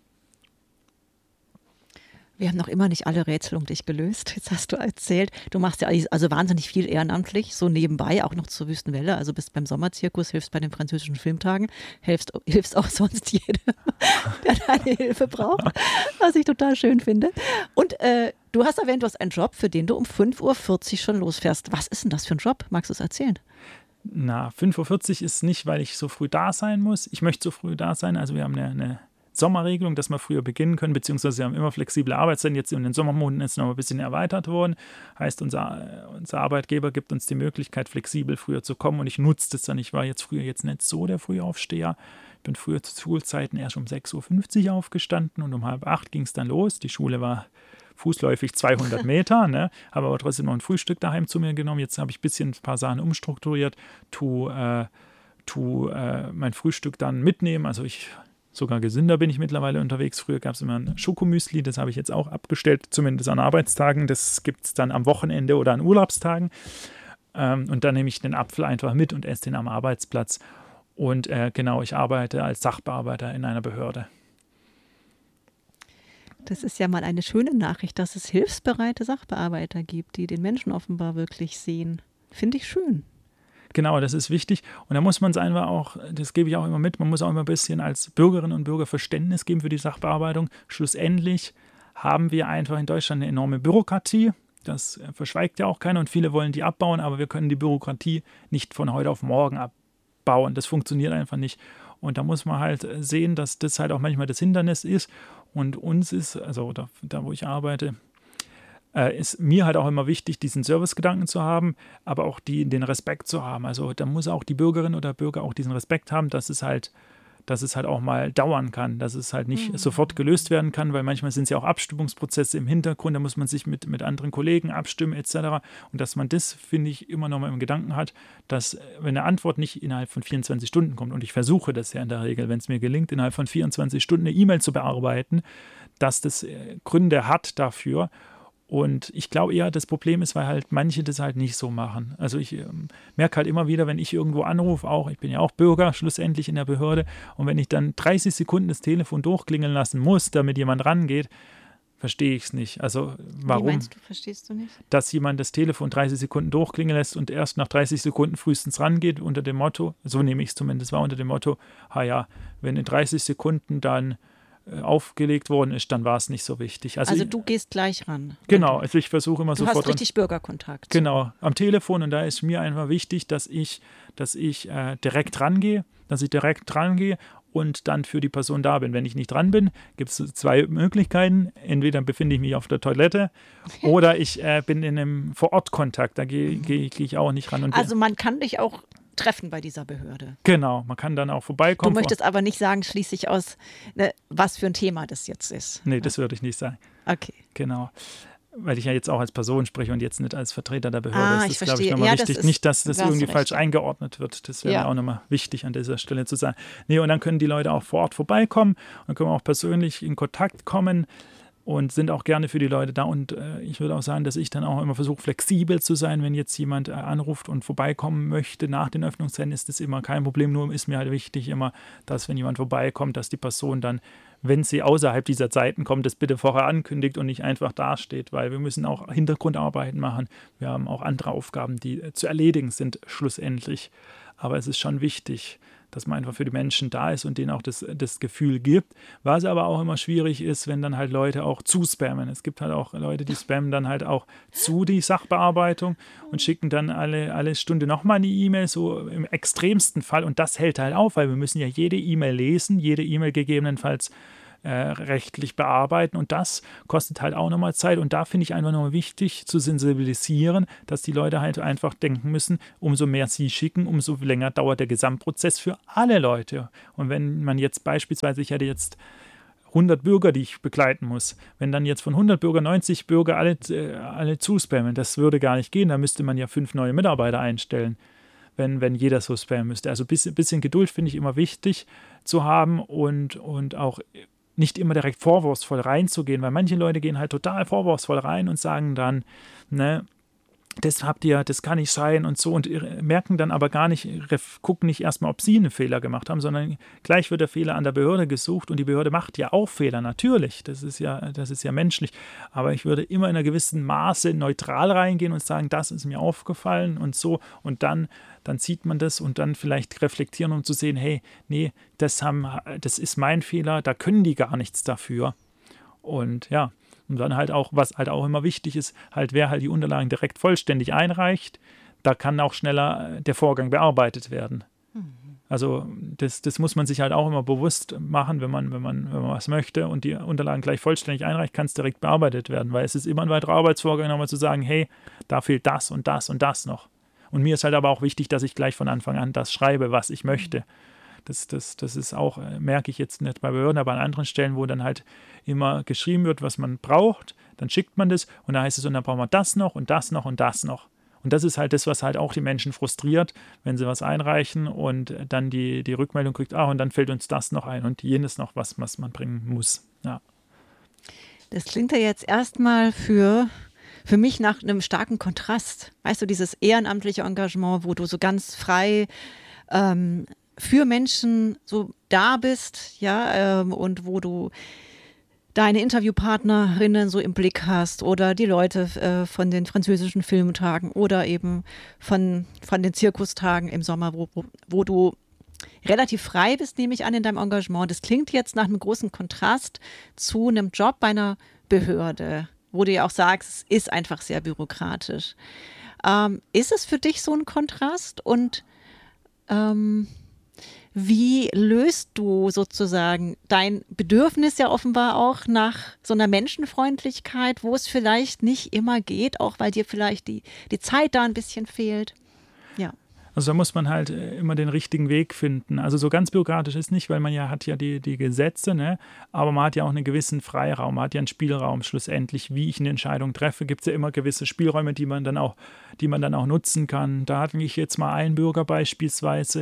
Wir haben noch immer nicht alle Rätsel um dich gelöst. Jetzt hast du erzählt, du machst ja also wahnsinnig viel ehrenamtlich, so nebenbei, auch noch zur Wüstenwelle. Also bist beim Sommerzirkus, hilfst bei den französischen Filmtagen, hilfst, hilfst auch sonst jedem, der deine Hilfe braucht, was ich total schön finde. Und äh, du hast erwähnt, du hast einen Job, für den du um fünf Uhr vierzig schon losfährst. Was ist denn das für ein Job? Magst du es erzählen? Na, fünf Uhr vierzig ist nicht, weil ich so früh da sein muss. Ich möchte so früh da sein. Also wir haben eine, eine Sommerregelung, dass wir früher beginnen können, beziehungsweise wir haben immer flexible Arbeitszeiten. Jetzt in den Sommermonaten ist es noch ein bisschen erweitert worden. Heißt, unser, unser Arbeitgeber gibt uns die Möglichkeit, flexibel früher zu kommen und ich nutze das dann. Ich war jetzt früher jetzt nicht so der Frühaufsteher. Ich bin früher zu Schulzeiten erst um sechs Uhr fünfzig aufgestanden und um halb acht ging es dann los. Die Schule war fußläufig zweihundert Meter, ne? Habe aber trotzdem noch ein Frühstück daheim zu mir genommen. Jetzt habe ich ein bisschen ein paar Sachen umstrukturiert, tu, äh, tu äh, mein Frühstück dann mitnehmen. Also ich sogar gesünder bin ich mittlerweile unterwegs. Früher gab es immer ein Schokomüsli, das habe ich jetzt auch abgestellt, zumindest an Arbeitstagen. Das gibt es dann am Wochenende oder an Urlaubstagen. Ähm, und dann nehme ich den Apfel einfach mit und esse den am Arbeitsplatz. Und äh, genau, ich arbeite als Sachbearbeiter in einer Behörde. Das ist ja mal eine schöne Nachricht, dass es hilfsbereite Sachbearbeiter gibt, die den Menschen offenbar wirklich sehen. Finde ich schön. Genau, das ist wichtig. Und da muss man es einfach auch, das gebe ich auch immer mit, man muss auch immer ein bisschen als Bürgerinnen und Bürger Verständnis geben für die Sachbearbeitung. Schlussendlich haben wir einfach in Deutschland eine enorme Bürokratie. Das verschweigt ja auch keiner und viele wollen die abbauen, aber wir können die Bürokratie nicht von heute auf morgen abbauen. Das funktioniert einfach nicht. Und da muss man halt sehen, dass das halt auch manchmal das Hindernis ist. Und uns ist, also da, da wo ich arbeite, äh, ist mir halt auch immer wichtig, diesen Servicegedanken zu haben, aber auch die, den Respekt zu haben. Also da muss auch die Bürgerin oder Bürger auch diesen Respekt haben, dass es halt, dass es halt auch mal dauern kann, dass es halt nicht mhm. sofort gelöst werden kann, weil manchmal sind es ja auch Abstimmungsprozesse im Hintergrund, da muss man sich mit, mit anderen Kollegen abstimmen et cetera. Und dass man das, finde ich, immer noch mal im Gedanken hat, dass wenn eine Antwort nicht innerhalb von vierundzwanzig Stunden kommt, und ich versuche das ja in der Regel, wenn es mir gelingt, innerhalb von vierundzwanzig Stunden eine E-Mail zu bearbeiten, dass das Gründe hat dafür. Und ich glaube eher, das Problem ist, weil halt manche das halt nicht so machen. Also ich ähm, merke halt immer wieder, wenn ich irgendwo anrufe, auch, ich bin ja auch Bürger schlussendlich in der Behörde, und wenn ich dann dreißig Sekunden das Telefon durchklingeln lassen muss, damit jemand rangeht, verstehe ich es nicht. Also warum? Wie meinst du, verstehst du nicht? Dass jemand das Telefon dreißig Sekunden durchklingeln lässt und erst nach dreißig Sekunden frühestens rangeht, unter dem Motto, so nehme ich es zumindest wahr, unter dem Motto, ha ja, wenn in dreißig Sekunden dann aufgelegt worden ist, dann war es nicht so wichtig. Also, also ich, du gehst gleich ran. Genau, also ich versuche immer du sofort. Du hast richtig Bürgerkontakt. Genau, am Telefon, und da ist mir einfach wichtig, dass ich, dass ich äh, direkt rangehe, dass ich direkt rangehe und dann für die Person da bin. Wenn ich nicht dran bin, gibt es zwei Möglichkeiten. Entweder befinde ich mich auf der Toilette oder ich äh, bin in einem Vor-Ort-Kontakt. Da gehe geh, geh ich auch nicht ran. Und also man kann dich auch treffen bei dieser Behörde. Genau, man kann dann auch vorbeikommen. Du möchtest aber nicht sagen, schließlich aus, ne, was für ein Thema das jetzt ist. Nee, das würde ich nicht sagen. Okay. Genau. Weil ich ja jetzt auch als Person spreche und jetzt nicht als Vertreter der Behörde. Ah, das ist, glaube ich, nochmal ja, wichtig. Das ist, nicht, dass das irgendwie falsch recht. eingeordnet wird. Das wäre ja. mir auch nochmal wichtig an dieser Stelle zu sagen. Nee, und dann können die Leute auch vor Ort vorbeikommen und können wir auch persönlich in Kontakt kommen und sind auch gerne für die Leute da. Und äh, ich würde auch sagen, dass ich dann auch immer versuche, flexibel zu sein. Wenn jetzt jemand äh, anruft und vorbeikommen möchte nach den Öffnungszeiten, ist das immer kein Problem. Nur ist mir halt wichtig immer, dass wenn jemand vorbeikommt, dass die Person dann, wenn sie außerhalb dieser Zeiten kommt, das bitte vorher ankündigt und nicht einfach dasteht, weil wir müssen auch Hintergrundarbeiten machen. Wir haben auch andere Aufgaben, die äh, zu erledigen sind schlussendlich. Aber es ist schon wichtig, dass man einfach für die Menschen da ist und denen auch das, das Gefühl gibt. Was aber auch immer schwierig ist, wenn dann halt Leute auch zuspammen. Es gibt halt auch Leute, die spammen dann halt auch zu die Sachbearbeitung und schicken dann alle, alle Stunde nochmal eine E-Mail, so im extremsten Fall. Und das hält halt auf, weil wir müssen ja jede E-Mail lesen, jede E-Mail gegebenenfalls äh, rechtlich bearbeiten und das kostet halt auch nochmal Zeit und da finde ich einfach nochmal wichtig zu sensibilisieren, dass die Leute halt einfach denken müssen, umso mehr sie schicken, umso länger dauert der Gesamtprozess für alle Leute. Und wenn man jetzt beispielsweise, ich hätte jetzt hundert Bürger, die ich begleiten muss. Wenn dann jetzt von hundert Bürger neunzig Bürger alle, äh, alle zuspammen, das würde gar nicht gehen. Da müsste man ja fünf neue Mitarbeiter einstellen, wenn, wenn jeder so spammen müsste. Also ein bisschen, bisschen Geduld finde ich immer wichtig zu haben und, und auch nicht immer direkt vorwurfsvoll reinzugehen, weil manche Leute gehen halt total vorwurfsvoll rein und sagen dann, ne, das habt ihr, das kann nicht sein und so und merken dann aber gar nicht, gucken nicht erstmal, ob sie einen Fehler gemacht haben, sondern gleich wird der Fehler an der Behörde gesucht und die Behörde macht ja auch Fehler, natürlich, das ist ja, das ist ja menschlich, aber ich würde immer in einer gewissen Maße neutral reingehen und sagen, das ist mir aufgefallen und so und dann, dann sieht man das und dann vielleicht reflektieren, um zu sehen, hey, nee, das, haben, das ist mein Fehler, da können die gar nichts dafür und ja, und dann halt auch, was halt auch immer wichtig ist, halt wer halt die Unterlagen direkt vollständig einreicht, da kann auch schneller der Vorgang bearbeitet werden. Mhm. Also das, das muss man sich halt auch immer bewusst machen, wenn man, wenn man, wenn man was möchte und die Unterlagen gleich vollständig einreicht, kann es direkt bearbeitet werden, weil es ist immer ein weiterer Arbeitsvorgang, nochmal zu sagen, hey, da fehlt das und das und das noch. Und mir ist halt aber auch wichtig, dass ich gleich von Anfang an das schreibe, was ich möchte. Das, das, das ist auch, merke ich jetzt nicht bei Behörden, aber an anderen Stellen, wo dann halt immer geschrieben wird, was man braucht, dann schickt man das und dann heißt es, und dann brauchen wir das noch und das noch und das noch. Und das ist halt das, was halt auch die Menschen frustriert, wenn sie was einreichen und dann die, die Rückmeldung kriegt, ah, und dann fällt uns das noch ein und jenes noch, was, was man bringen muss. Ja. Das klingt ja jetzt erstmal für, für mich nach einem starken Kontrast. Weißt du, dieses ehrenamtliche Engagement, wo du so ganz frei ähm, für Menschen so da bist, ja, ähm, und wo du deine Interviewpartnerinnen so im Blick hast oder die Leute äh, von den französischen Filmtagen oder eben von, von den Zirkustagen im Sommer, wo, wo, wo du relativ frei bist, nehme ich an, in deinem Engagement. Das klingt jetzt nach einem großen Kontrast zu einem Job bei einer Behörde, wo du ja auch sagst, es ist einfach sehr bürokratisch. Ähm, ist es für dich so ein Kontrast und ähm, wie löst du sozusagen dein Bedürfnis ja offenbar auch nach so einer Menschenfreundlichkeit, wo es vielleicht nicht immer geht, auch weil dir vielleicht die, die Zeit da ein bisschen fehlt? Ja. Also da muss man halt immer den richtigen Weg finden. Also so ganz bürokratisch ist nicht, weil man ja hat ja die, die Gesetze, ne? Aber man hat ja auch einen gewissen Freiraum, man hat ja einen Spielraum schlussendlich, wie ich eine Entscheidung treffe, gibt es ja immer gewisse Spielräume, die man dann auch, die man dann auch nutzen kann. Da hatte ich jetzt mal einen Bürger beispielsweise,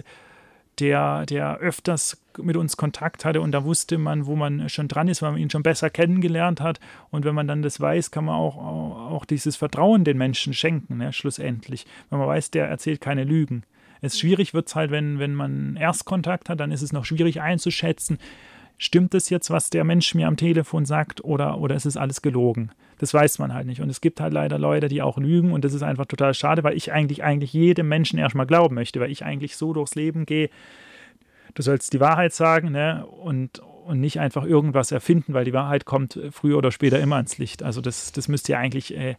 der, der öfters mit uns Kontakt hatte und da wusste man, wo man schon dran ist, weil man ihn schon besser kennengelernt hat und wenn man dann das weiß, kann man auch, auch dieses Vertrauen den Menschen schenken, ne, schlussendlich. Wenn man weiß, der erzählt keine Lügen. Es schwierig wird es halt, wenn, wenn man Erstkontakt hat, dann ist es noch schwierig einzuschätzen, stimmt es jetzt, was der Mensch mir am Telefon sagt oder, oder ist es alles gelogen? Das weiß man halt nicht. Und es gibt halt leider Leute, die auch lügen und das ist einfach total schade, weil ich eigentlich, eigentlich jedem Menschen erstmal glauben möchte, weil ich eigentlich so durchs Leben gehe, du sollst die Wahrheit sagen, ne? und, und nicht einfach irgendwas erfinden, weil die Wahrheit kommt früher oder später immer ans Licht. Also das, das müsste ja eigentlich äh,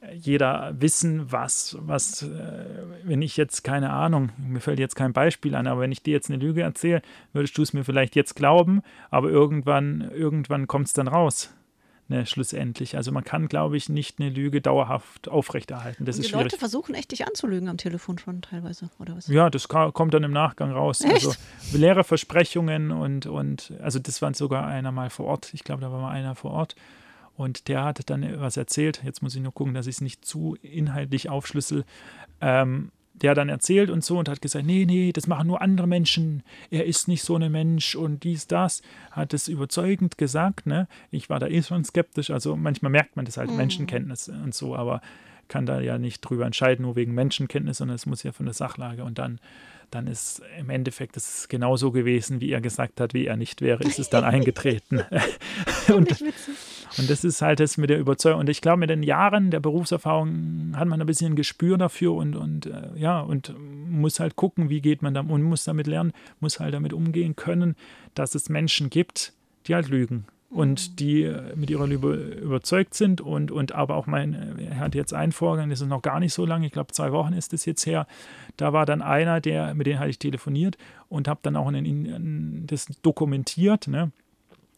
jeder wissen, was, was äh, wenn ich jetzt, keine Ahnung, mir fällt jetzt kein Beispiel an, aber wenn ich dir jetzt eine Lüge erzähle, würdest du es mir vielleicht jetzt glauben, aber irgendwann, irgendwann kommt es dann raus. Ne, schlussendlich. Also man kann, glaube ich, nicht eine Lüge dauerhaft aufrechterhalten. Das und die ist schwierig. Leute versuchen echt, dich anzulügen am Telefon schon teilweise, oder was? Ja, das kommt dann im Nachgang raus. Echt? Also leere Versprechungen und, und also das war sogar einer mal vor Ort. Ich glaube, da war mal einer vor Ort und der hat dann was erzählt. Jetzt muss ich nur gucken, dass ich es nicht zu inhaltlich aufschlüssel. Ähm, Der hat dann erzählt und so und hat gesagt, nee, nee, das machen nur andere Menschen, er ist nicht so ein Mensch und dies, das, hat es überzeugend gesagt, ne? Ich war da eh schon skeptisch, also manchmal merkt man das halt, mhm. Menschenkenntnis und so, aber kann da ja nicht drüber entscheiden, nur wegen Menschenkenntnis, sondern es muss ja von der Sachlage und dann, dann ist im Endeffekt das ist genauso gewesen, wie er gesagt hat, wie er nicht wäre, ist es dann eingetreten. und, und das ist halt das mit der Überzeugung. Und ich glaube, mit den Jahren der Berufserfahrung hat man ein bisschen ein Gespür dafür und, und äh, ja, und muss halt gucken, wie geht man da und muss damit lernen, muss halt damit umgehen können, dass es Menschen gibt, die halt lügen. Und die mit ihrer Liebe überzeugt sind und, und aber auch mein, er hat jetzt einen Vorgang, das ist noch gar nicht so lange, ich glaube zwei Wochen ist das jetzt her, da war dann einer, der, mit dem hatte ich telefoniert und habe dann auch einen, das dokumentiert, ne?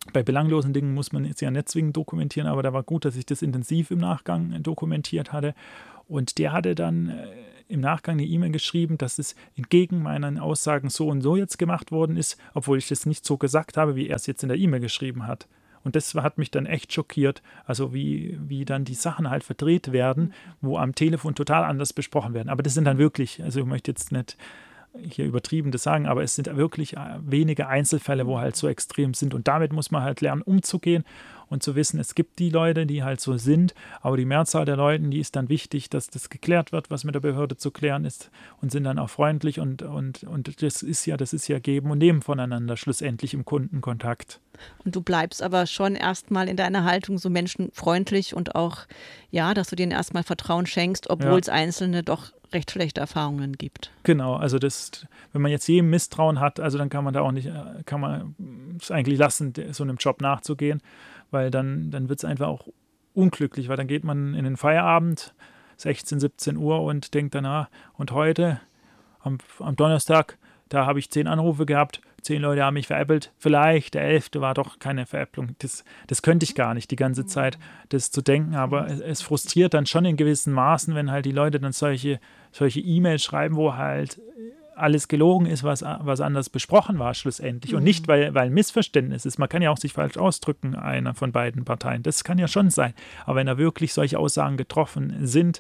Bei belanglosen Dingen muss man es ja nicht zwingend dokumentieren, aber da war gut, dass ich das intensiv im Nachgang dokumentiert hatte. Und der hatte dann äh, im Nachgang eine E-Mail geschrieben, dass es entgegen meinen Aussagen so und so jetzt gemacht worden ist, obwohl ich das nicht so gesagt habe, wie er es jetzt in der E-Mail geschrieben hat. Und das hat mich dann echt schockiert, also wie, wie dann die Sachen halt verdreht werden, wo am Telefon total anders besprochen werden. Aber das sind dann wirklich, also ich möchte jetzt nicht hier übertrieben das sagen, aber es sind wirklich wenige Einzelfälle, wo halt so extrem sind. Und damit muss man halt lernen, umzugehen und zu wissen, es gibt die Leute, die halt so sind, aber die Mehrzahl der Leute, die ist dann wichtig, dass das geklärt wird, was mit der Behörde zu klären ist und sind dann auch freundlich und, und, und das ist ja, das ist ja Geben und Nehmen voneinander schlussendlich im Kundenkontakt. Und du bleibst aber schon erstmal in deiner Haltung so menschenfreundlich und auch, ja, dass du denen erstmal Vertrauen schenkst, obwohl es Einzelne doch recht schlechte Erfahrungen gibt. Genau, also das, wenn man jetzt jedem Misstrauen hat, also dann kann man da auch nicht, kann man es eigentlich lassen, so einem Job nachzugehen, weil dann, dann wird es einfach auch unglücklich, weil dann geht man in den Feierabend, sechzehn, siebzehn Uhr und denkt danach, und heute, am, am Donnerstag, da habe ich zehn Anrufe gehabt, zehn Leute haben mich veräppelt, vielleicht der elfte war doch keine Veräpplung. Das, das könnte ich gar nicht die ganze Zeit, das zu denken, aber es, es frustriert dann schon in gewissen Maßen, wenn halt die Leute dann solche, solche E-Mails schreiben, wo halt alles gelogen ist, was, was anders besprochen war schlussendlich. Mhm. Und nicht, weil, weil ein Missverständnis ist. Man kann ja auch sich falsch ausdrücken, einer von beiden Parteien. Das kann ja schon sein. Aber wenn da wirklich solche Aussagen getroffen sind,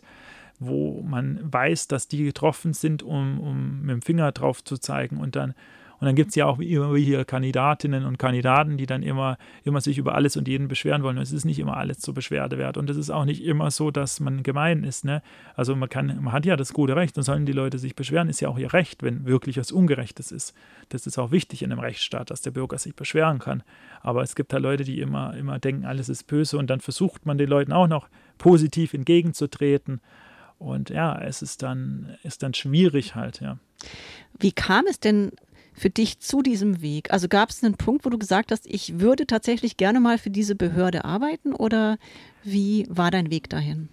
wo man weiß, dass die getroffen sind, um, um mit dem Finger drauf zu zeigen. Und dann, und dann gibt es ja auch immer hier Kandidatinnen und Kandidaten, die dann immer, immer sich über alles und jeden beschweren wollen. Und es ist nicht immer alles zur Beschwerde wert. Und es ist auch nicht immer so, dass man gemein ist. Ne? Also man kann, man hat ja das gute Recht und sollen die Leute sich beschweren, ist ja auch ihr Recht, wenn wirklich was Ungerechtes ist. Das ist auch wichtig in einem Rechtsstaat, dass der Bürger sich beschweren kann. Aber es gibt da Leute, die immer, immer denken, alles ist böse, und dann versucht man den Leuten auch noch positiv entgegenzutreten. Und ja, es ist dann, ist dann schwierig halt, ja. Wie kam es denn für dich zu diesem Weg? Also gab es einen Punkt, wo du gesagt hast, ich würde tatsächlich gerne mal für diese Behörde arbeiten, oder wie war dein Weg dahin?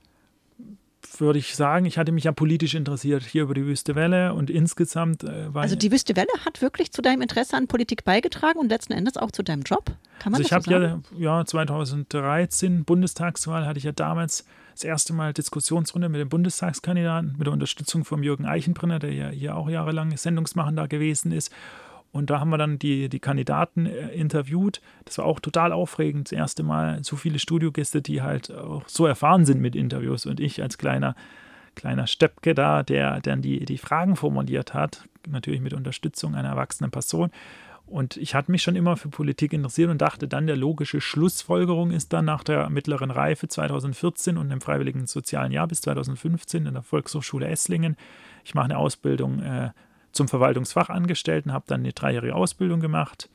Würde ich sagen, ich hatte mich ja politisch interessiert hier über die Wüste Welle und insgesamt äh, war Also die Wüste Welle hat wirklich zu deinem Interesse an Politik beigetragen und letzten Endes auch zu deinem Job? Kann man also das ich habe so ja, ja zweitausenddreizehn Bundestagswahl, hatte ich ja damals das erste Mal Diskussionsrunde mit dem Bundestagskandidaten, mit der Unterstützung von Jürgen Eichenbrenner, der ja hier auch jahrelang Sendungsmachender gewesen ist. Und da haben wir dann die, die Kandidaten äh, interviewt. Das war auch total aufregend. Das erste Mal so viele Studiogäste, die halt auch so erfahren sind mit Interviews. Und ich als kleiner, kleiner Steppke da, der dann die, die Fragen formuliert hat, natürlich mit Unterstützung einer erwachsenen Person. Und ich hatte mich schon immer für Politik interessiert und dachte dann, der logische Schlussfolgerung ist dann nach der mittleren Reife zweitausendvierzehn und dem freiwilligen sozialen Jahr bis zweitausendfünfzehn in der Volkshochschule Esslingen. Ich mache eine Ausbildung äh, zum Verwaltungsfachangestellten, habe dann eine dreijährige Ausbildung gemacht,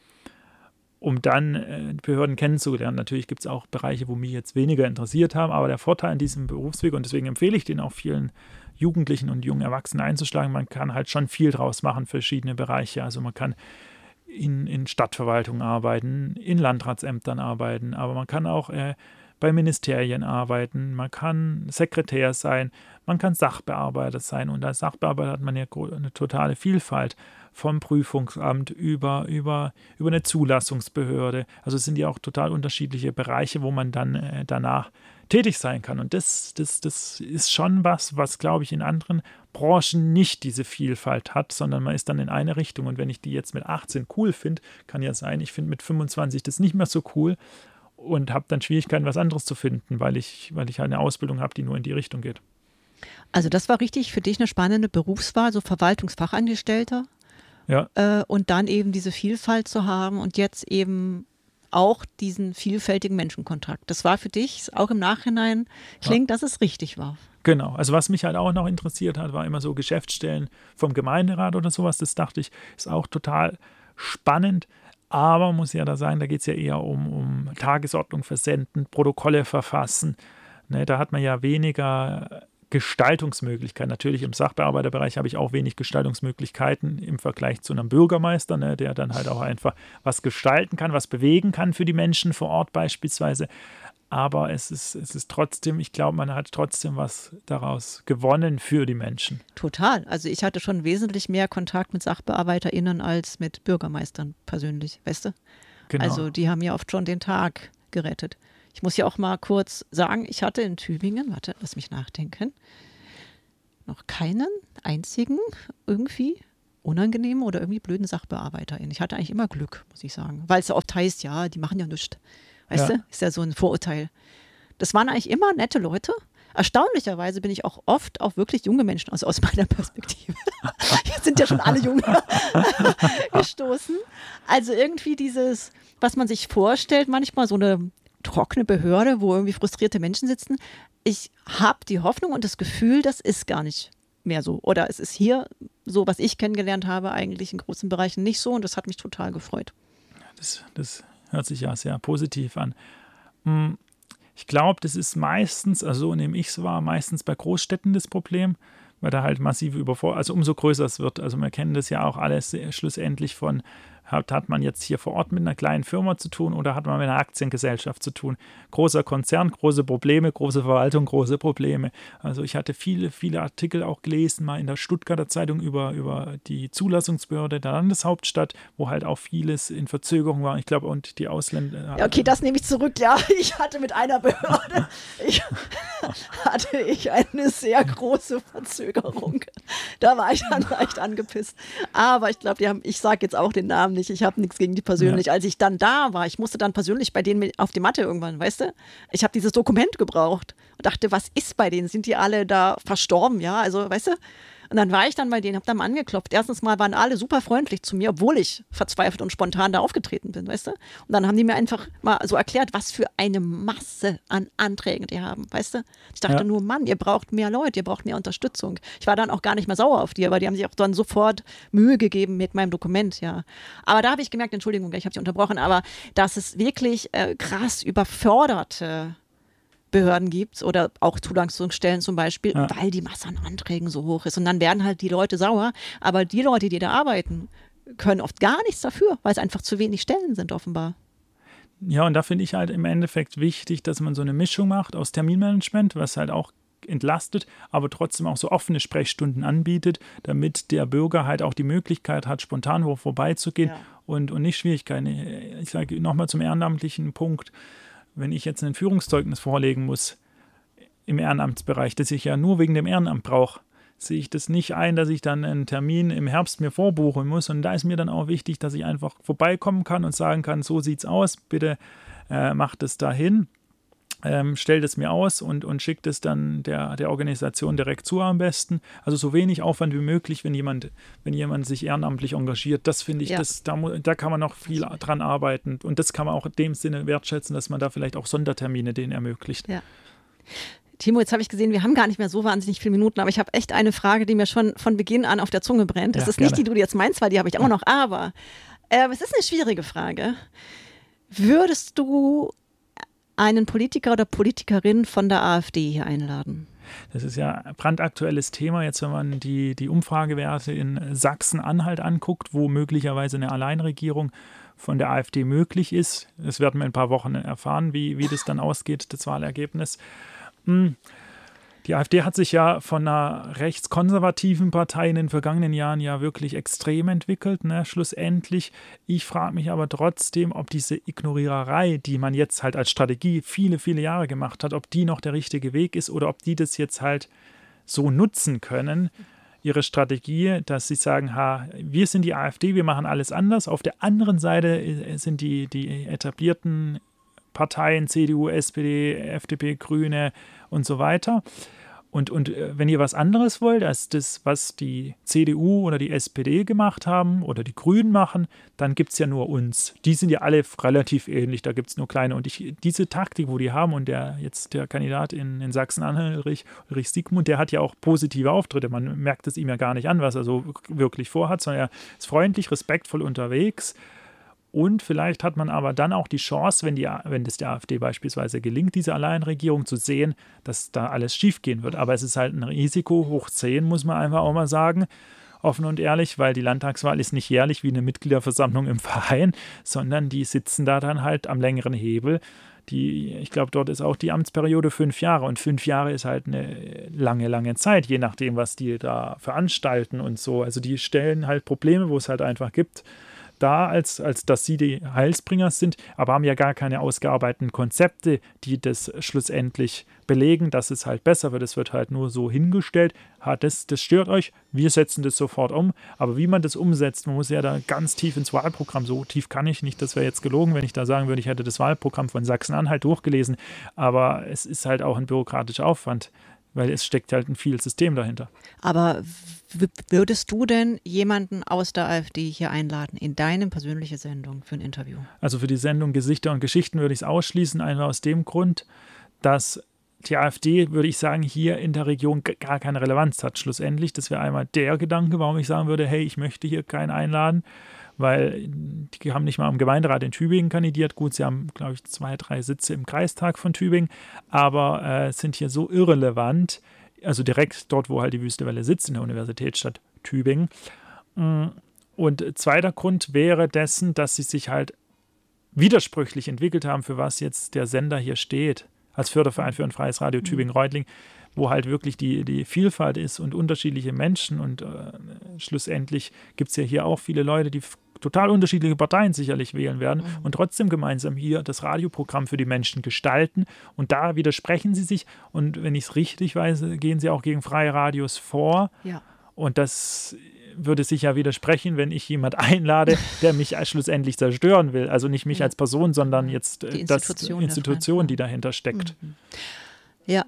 um dann äh, Behörden kennenzulernen. Natürlich gibt es auch Bereiche, wo mich jetzt weniger interessiert haben, aber der Vorteil an diesem Berufsweg, und deswegen empfehle ich den auch vielen Jugendlichen und jungen Erwachsenen einzuschlagen, man kann halt schon viel draus machen, verschiedene Bereiche. Also man kann in, in Stadtverwaltung arbeiten, in Landratsämtern arbeiten, aber man kann auch äh, bei Ministerien arbeiten, man kann Sekretär sein, man kann Sachbearbeiter sein, und als Sachbearbeiter hat man ja eine totale Vielfalt, vom Prüfungsamt über, über, über eine Zulassungsbehörde. Also es sind ja auch total unterschiedliche Bereiche, wo man dann äh, danach tätig sein kann. Und das, das, das ist schon was, was, glaube ich, in anderen Branchen nicht diese Vielfalt hat, sondern man ist dann in eine Richtung. Und wenn ich die jetzt mit achtzehn cool finde, kann ja sein, ich finde mit fünfundzwanzig das nicht mehr so cool und habe dann Schwierigkeiten, was anderes zu finden, weil ich, weil ich halt eine Ausbildung habe, die nur in die Richtung geht. Also das war richtig für dich eine spannende Berufswahl, so Verwaltungsfachangestellter. Ja. Äh, und dann eben diese Vielfalt zu haben und jetzt eben auch diesen vielfältigen Menschenkontakt. Das war für dich auch im Nachhinein, klingt, ja, dass es richtig war. Genau, also was mich halt auch noch interessiert hat, war immer so Geschäftsstellen vom Gemeinderat oder sowas. Das dachte ich, ist auch total spannend. Aber muss ja da sagen, da geht es ja eher um, um Tagesordnung versenden, Protokolle verfassen. Ne, da hat man ja weniger Gestaltungsmöglichkeiten. Natürlich im Sachbearbeiterbereich habe ich auch wenig Gestaltungsmöglichkeiten im Vergleich zu einem Bürgermeister, ne, der dann halt auch einfach was gestalten kann, was bewegen kann für die Menschen vor Ort beispielsweise. Aber es ist, es ist trotzdem, ich glaube, man hat trotzdem was daraus gewonnen für die Menschen. Total. Also ich hatte schon wesentlich mehr Kontakt mit SachbearbeiterInnen als mit Bürgermeistern persönlich, weißt du? Genau. Also die haben ja oft schon den Tag gerettet. Ich muss ja auch mal kurz sagen, ich hatte in Tübingen, warte, lass mich nachdenken, noch keinen einzigen irgendwie unangenehmen oder irgendwie blöden SachbearbeiterInnen. Ich hatte eigentlich immer Glück, muss ich sagen. Weil es ja oft heißt, ja, die machen ja nichts. Weißt Ja. du? Ist ja so ein Vorurteil. Das waren eigentlich immer nette Leute. Erstaunlicherweise bin ich auch oft auf wirklich junge Menschen, also aus meiner Perspektive. Jetzt sind ja schon alle jung gestoßen. Also irgendwie dieses, was man sich vorstellt, manchmal so eine trockene Behörde, wo irgendwie frustrierte Menschen sitzen. Ich habe die Hoffnung und das Gefühl, das ist gar nicht mehr so. Oder es ist hier so, was ich kennengelernt habe, eigentlich in großen Bereichen nicht so und das hat mich total gefreut. Das, das hört sich ja sehr positiv an. Ich glaube, das ist meistens, also so nehme ich es wahr, meistens bei Großstädten das Problem, weil da halt massive Überforderung, also umso größer es wird. Also wir kennen das ja auch alles schlussendlich von, hat, hat man jetzt hier vor Ort mit einer kleinen Firma zu tun oder hat man mit einer Aktiengesellschaft zu tun? Großer Konzern, große Probleme, große Verwaltung, große Probleme. Also ich hatte viele, viele Artikel auch gelesen, mal in der Stuttgarter Zeitung über, über die Zulassungsbehörde der Landeshauptstadt, wo halt auch vieles in Verzögerung war. Ich glaube, und die Ausländer... Ja, okay, das nehme ich zurück. Ja, ich hatte mit einer Behörde, ich, hatte ich eine sehr große Verzögerung. Da war ich dann leicht angepisst. Aber ich glaube, die haben, ich sage jetzt auch den Namen nicht, ich habe nichts gegen die persönlich. Ja. Als ich dann da war, ich musste dann persönlich bei denen mit auf die Matte irgendwann, weißt du? Ich habe dieses Dokument gebraucht und dachte, was ist bei denen? Sind die alle da verstorben? Ja, also, weißt du? Und dann war ich dann bei denen, habe dann mal angeklopft. Erstens mal waren alle super freundlich zu mir, obwohl ich verzweifelt und spontan da aufgetreten bin, weißt du? Und dann haben die mir einfach mal so erklärt, was für eine Masse an Anträgen die haben, weißt du? Ich dachte ja. nur, Mann, ihr braucht mehr Leute, ihr braucht mehr Unterstützung. Ich war dann auch gar nicht mehr sauer auf die, weil die haben sich auch dann sofort Mühe gegeben mit meinem Dokument, ja. Aber da habe ich gemerkt, Entschuldigung, ich habe Sie unterbrochen, aber dass es wirklich äh, krass überforderte Behörden gibt oder auch Zulassungsstellen zum Beispiel, ja. weil die Masse an Anträgen so hoch ist. Und dann werden halt die Leute sauer. Aber die Leute, die da arbeiten, können oft gar nichts dafür, weil es einfach zu wenig Stellen sind offenbar. Ja, und da finde ich halt im Endeffekt wichtig, dass man so eine Mischung macht aus Terminmanagement, was halt auch entlastet, aber trotzdem auch so offene Sprechstunden anbietet, damit der Bürger halt auch die Möglichkeit hat, spontan wo vorbeizugehen ja. und, und nicht Schwierigkeiten. Ich sage nochmal zum ehrenamtlichen Punkt, wenn ich jetzt ein Führungszeugnis vorlegen muss im Ehrenamtsbereich, das ich ja nur wegen dem Ehrenamt brauche, sehe ich das nicht ein, dass ich dann einen Termin im Herbst mir vorbuchen muss. Und da ist mir dann auch wichtig, dass ich einfach vorbeikommen kann und sagen kann, so sieht's aus, bitte äh, macht es dahin, ähm, stellt es mir aus und, und schickt es dann der, der Organisation direkt zu am besten. Also so wenig Aufwand wie möglich, wenn jemand, wenn jemand sich ehrenamtlich engagiert. Das finde ich, ja. das, da, da kann man noch viel dran arbeiten. Und das kann man auch in dem Sinne wertschätzen, dass man da vielleicht auch Sondertermine denen ermöglicht. Ja. Timo, jetzt habe ich gesehen, wir haben gar nicht mehr so wahnsinnig viele Minuten, aber ich habe echt eine Frage, die mir schon von Beginn an auf der Zunge brennt. Das ja, ist gerne. Nicht die, die du jetzt meinst, weil die habe ich auch ja. noch, aber äh, es ist eine schwierige Frage. Würdest du einen Politiker oder Politikerin von der AfD hier einladen? Das ist ja ein brandaktuelles Thema. Jetzt, wenn man die, die Umfragewerte in Sachsen-Anhalt anguckt, wo möglicherweise eine Alleinregierung von der AfD möglich ist. Das werden wir in ein paar Wochen erfahren, wie, wie das dann ausgeht, das Wahlergebnis. Die AfD hat sich ja von einer rechtskonservativen Partei in den vergangenen Jahren ja wirklich extrem entwickelt, ne, schlussendlich. Ich frage mich aber trotzdem, ob diese Ignoriererei, die man jetzt halt als Strategie viele, viele Jahre gemacht hat, ob die noch der richtige Weg ist oder ob die das jetzt halt so nutzen können, ihre Strategie, dass sie sagen, ha, wir sind die AfD, wir machen alles anders. Auf der anderen Seite sind die, die etablierten Parteien, C D U, S P D, F D P, Grüne und so weiter. Und, und wenn ihr was anderes wollt, als das, was die C D U oder die S P D gemacht haben oder die Grünen machen, dann gibt es ja nur uns. Die sind ja alle relativ ähnlich, da gibt es nur kleine. Und ich, diese Taktik, wo die haben, und der jetzt der Kandidat in, in Sachsen-Anhalt, Ulrich, Ulrich Siegmund, der hat ja auch positive Auftritte. Man merkt es ihm ja gar nicht an, was er so wirklich vorhat, sondern er ist freundlich, respektvoll unterwegs. Und vielleicht hat man aber dann auch die Chance, wenn, die, wenn das der AfD beispielsweise gelingt, diese Alleinregierung zu sehen, dass da alles schiefgehen wird. Aber es ist halt ein Risiko, hoch zehn, muss man einfach auch mal sagen, offen und ehrlich, weil die Landtagswahl ist nicht jährlich wie eine Mitgliederversammlung im Verein, sondern die sitzen da dann halt am längeren Hebel. Die, ich glaube, dort ist auch die Amtsperiode fünf Jahre und fünf Jahre ist halt eine lange, lange Zeit, je nachdem, was die da veranstalten und so. Also die stellen halt Probleme, wo es halt einfach gibt, da, als, als dass sie die Heilsbringer sind, aber haben ja gar keine ausgearbeiteten Konzepte, die das schlussendlich belegen, dass es halt besser wird. Es wird halt nur so hingestellt, ha, das, das stört euch, wir setzen das sofort um. Aber wie man das umsetzt, man muss ja da ganz tief ins Wahlprogramm, so tief kann ich nicht, das wäre jetzt gelogen, wenn ich da sagen würde, ich hätte das Wahlprogramm von Sachsen-Anhalt durchgelesen. Aber es ist halt auch ein bürokratischer Aufwand, weil es steckt halt ein viel System dahinter. Aber w- würdest du denn jemanden aus der AfD hier einladen in deine persönliche Sendung für ein Interview? Also für die Sendung Gesichter und Geschichten würde ich es ausschließen, einfach aus dem Grund, dass die AfD, würde ich sagen, hier in der Region g- gar keine Relevanz hat. Schlussendlich, das wäre einmal der Gedanke, warum ich sagen würde, hey, ich möchte hier keinen einladen, weil die haben nicht mal im Gemeinderat in Tübingen kandidiert. Gut, sie haben, glaube ich, zwei, drei Sitze im Kreistag von Tübingen, aber äh, sind hier so irrelevant, also direkt dort, wo halt die Wüste Welle sitzt, in der Universitätsstadt Tübingen. Und zweiter Grund wäre dessen, dass sie sich halt widersprüchlich entwickelt haben, für was jetzt der Sender hier steht, als Förderverein für ein freies Radio Tübingen-Reutling, wo halt wirklich die, die Vielfalt ist und unterschiedliche Menschen und äh, schlussendlich gibt es ja hier auch viele Leute, die f- total unterschiedliche Parteien sicherlich wählen werden mhm. und trotzdem gemeinsam hier das Radioprogramm für die Menschen gestalten und da widersprechen sie sich und wenn ich es richtig weiß, gehen sie auch gegen freie Radios vor Ja. und das würde sich ja widersprechen, wenn ich jemand einlade, der mich schlussendlich zerstören will. Also nicht mich Ja. als Person, sondern jetzt Die das Institution Institution, die davon. dahinter steckt. Mhm. Ja.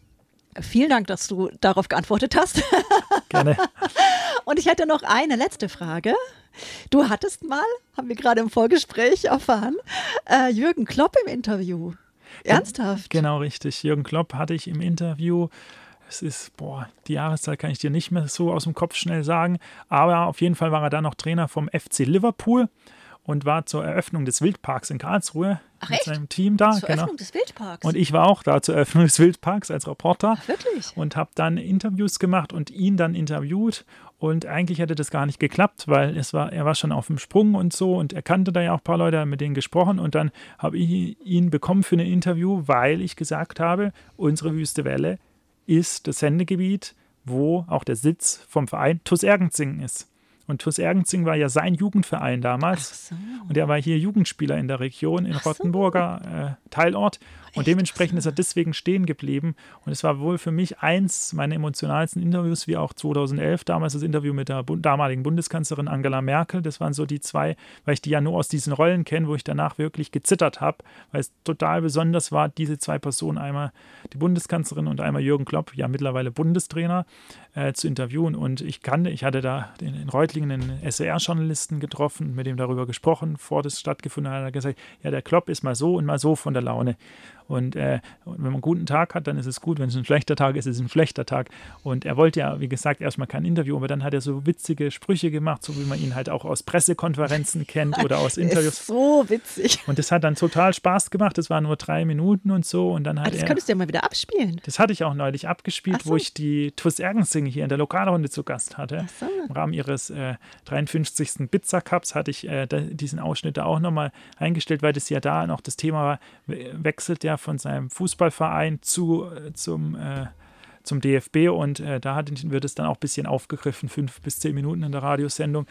Vielen Dank, dass du darauf geantwortet hast. Gerne. Und ich hätte noch eine letzte Frage. Du hattest mal, haben wir gerade im Vorgespräch erfahren, äh, Jürgen Klopp im Interview. Ernsthaft? Genau, richtig. Jürgen Klopp hatte ich im Interview. Es ist, boah, die Jahreszahl kann ich dir nicht mehr so aus dem Kopf schnell sagen. Aber auf jeden Fall war er da noch Trainer vom F C Liverpool und war zur Eröffnung des Wildparks in Karlsruhe Ach, mit echt? seinem Team da. Zur genau. Öffnung des Wildparks? Und ich war auch da zur Eröffnung des Wildparks als Reporter. Ach, wirklich? Und habe dann Interviews gemacht und ihn dann interviewt. Und eigentlich hätte das gar nicht geklappt, weil es war, er war schon auf dem Sprung und so und er kannte da ja auch ein paar Leute, mit denen gesprochen. Und dann habe ich ihn bekommen für ein Interview, weil ich gesagt habe, unsere Wüste Welle ist das Sendegebiet, wo auch der Sitz vom Verein T U S Ergenzing ist. Und T U S Ergenzing war ja sein Jugendverein damals. Ach so. Und er war hier Jugendspieler in der Region, in Ach so. Rottenburger äh, Teilort. Und Echt? dementsprechend ist er deswegen stehen geblieben. Und es war wohl für mich eins meiner emotionalsten Interviews, wie auch zweitausendelf, damals das Interview mit der Bund- damaligen Bundeskanzlerin Angela Merkel. Das waren so die zwei, weil ich die ja nur aus diesen Rollen kenne, wo ich danach wirklich gezittert habe, weil es total besonders war, diese zwei Personen, einmal die Bundeskanzlerin und einmal Jürgen Klopp, ja mittlerweile Bundestrainer, äh, zu interviewen. Und ich kannte, ich hatte da in, in Reutlingen einen S W R-Journalisten getroffen, mit dem darüber gesprochen, vor das stattgefunden hat, hat er gesagt, ja, der Klopp ist mal so und mal so von der Laune. Und, äh, und wenn man einen guten Tag hat, dann ist es gut. Wenn es ein schlechter Tag ist, ist es ein schlechter Tag. Und er wollte ja, wie gesagt, erstmal kein Interview, aber dann hat er so witzige Sprüche gemacht, so wie man ihn halt auch aus Pressekonferenzen kennt oder aus Interviews. Ist so witzig. Und das hat dann total Spaß gemacht. Das waren nur drei Minuten und so. Und dann hat Ah, das er, könntest du ja mal wieder abspielen. das hatte ich auch neulich abgespielt, Ach so. wo ich die T U S Ergenzing hier in der Lokalrunde zu Gast hatte. Ach so. Im Rahmen ihres äh, dreiundfünfzigsten Pizza Cups hatte ich äh, da, diesen Ausschnitt da auch nochmal eingestellt, weil das ja da noch das Thema war, we- wechselt ja von seinem Fußballverein zu, äh, zum, äh, zum D F B und äh, da hat, wird es dann auch ein bisschen aufgegriffen, fünf bis zehn Minuten in der Radiosendung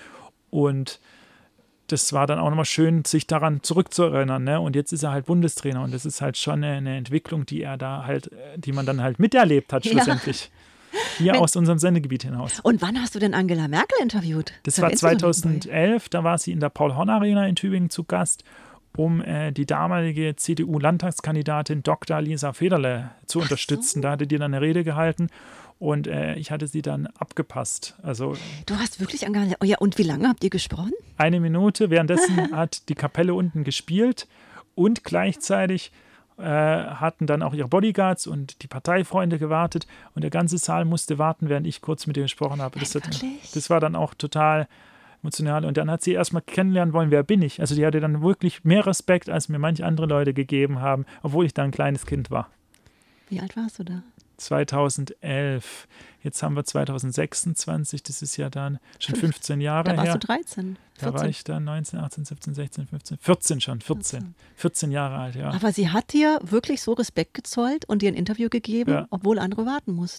und das war dann auch nochmal schön, sich daran zurückzuerinnern. Ne? Und jetzt ist er halt Bundestrainer und das ist halt schon eine, eine Entwicklung, die er da halt, äh, die man dann halt miterlebt hat Ja. schlussendlich. Hier Wenn- aus unserem Sendegebiet hinaus. Und wann hast du denn Angela Merkel interviewt? Das Da war wärst du doch dabei. zweitausendelf, da war sie in der Paul-Horn-Arena in Tübingen zu Gast, um äh, die damalige C D U-Landtagskandidatin Doktor Lisa Federle zu Ach unterstützen. so. Da hatte die dann eine Rede gehalten und äh, ich hatte sie dann abgepasst. Also Du hast wirklich Angela. Oh ja, und wie lange habt ihr gesprochen? eine Minute, währenddessen hat die Kapelle unten gespielt und gleichzeitig äh, hatten dann auch ihre Bodyguards und die Parteifreunde gewartet und der ganze Saal musste warten, während ich kurz mit ihr gesprochen habe. Das, hat, Wirklich? das war dann auch total emotional und dann hat sie erstmal kennenlernen wollen, wer bin ich. Also die hatte dann wirklich mehr Respekt, als mir manche andere Leute gegeben haben, obwohl ich da ein kleines Kind war. Wie alt warst du da? zweitausendelf. Jetzt haben wir zweitausendsechsundzwanzig, das ist ja dann schon Fünf- fünfzehn Jahre Da warst her. du dreizehn, Da war vierzehn. ich dann neunzehn, achtzehn, siebzehn, sechzehn, fünfzehn, vierzehn schon, vierzehn. vierzehn Jahre alt, ja. Aber sie hat dir wirklich so Respekt gezollt und dir ein Interview gegeben, Ja. obwohl andere warten mussten.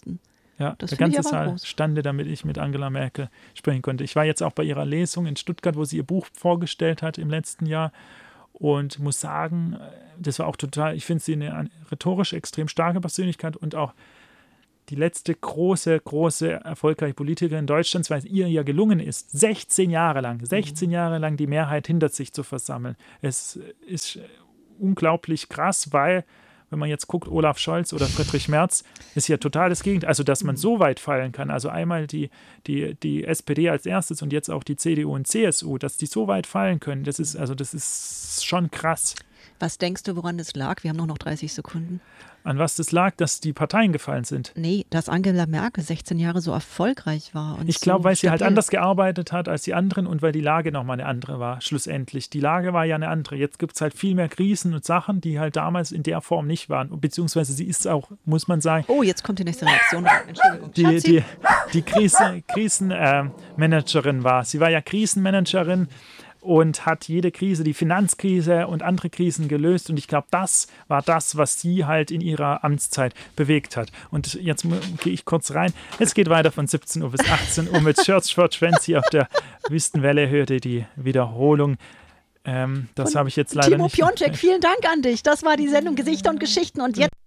Ja, Das der finde ich ganze aber Saal groß. stande, damit ich mit Angela Merkel sprechen konnte. Ich war jetzt auch bei ihrer Lesung in Stuttgart, wo sie ihr Buch vorgestellt hat im letzten Jahr und muss sagen, das war auch total, ich finde sie eine, eine rhetorisch extrem starke Persönlichkeit und auch die letzte große, große, erfolgreiche Politikerin Deutschlands, weil es ihr ja gelungen ist, sechzehn Jahre lang, sechzehn Jahre lang die Mehrheit hinter sich zu versammeln. Es ist unglaublich krass, weil, wenn man jetzt guckt, Olaf Scholz oder Friedrich Merz, ist ja total das Gegenteil. Also, dass man so weit fallen kann, also einmal die, die, die S P D als erstes und jetzt auch die C D U und C S U, dass die so weit fallen können, das ist, also das ist schon krass. Was denkst du, woran das lag? Wir haben nur noch dreißig Sekunden. An was das lag, dass die Parteien gefallen sind. Nee, dass Angela Merkel sechzehn Jahre so erfolgreich war. Und Ich glaube, so weil sie halt stabil. anders gearbeitet hat als die anderen und weil die Lage nochmal eine andere war, schlussendlich. Die Lage war ja eine andere. Jetzt gibt es halt viel mehr Krisen und Sachen, die halt damals in der Form nicht waren. Beziehungsweise sie ist auch, muss man sagen, Oh, jetzt kommt die nächste Reaktion. Entschuldigung. die, Schatzi. die, die Krise, Krisenmanagerin war. Sie war ja Krisenmanagerin und hat jede Krise, die Finanzkrise und andere Krisen gelöst. Und ich glaube, das war das, was sie halt in ihrer Amtszeit bewegt hat. Und jetzt gehe ich kurz rein. Es geht weiter von siebzehn Uhr bis achtzehn Uhr mit Church for Twenty auf der Wüstenwelle. Hört ihr die Wiederholung. Ähm, das habe ich jetzt leider Timo nicht. Piontek, vielen Dank an dich. Das war die Sendung Gesichter und Geschichten. Und jetzt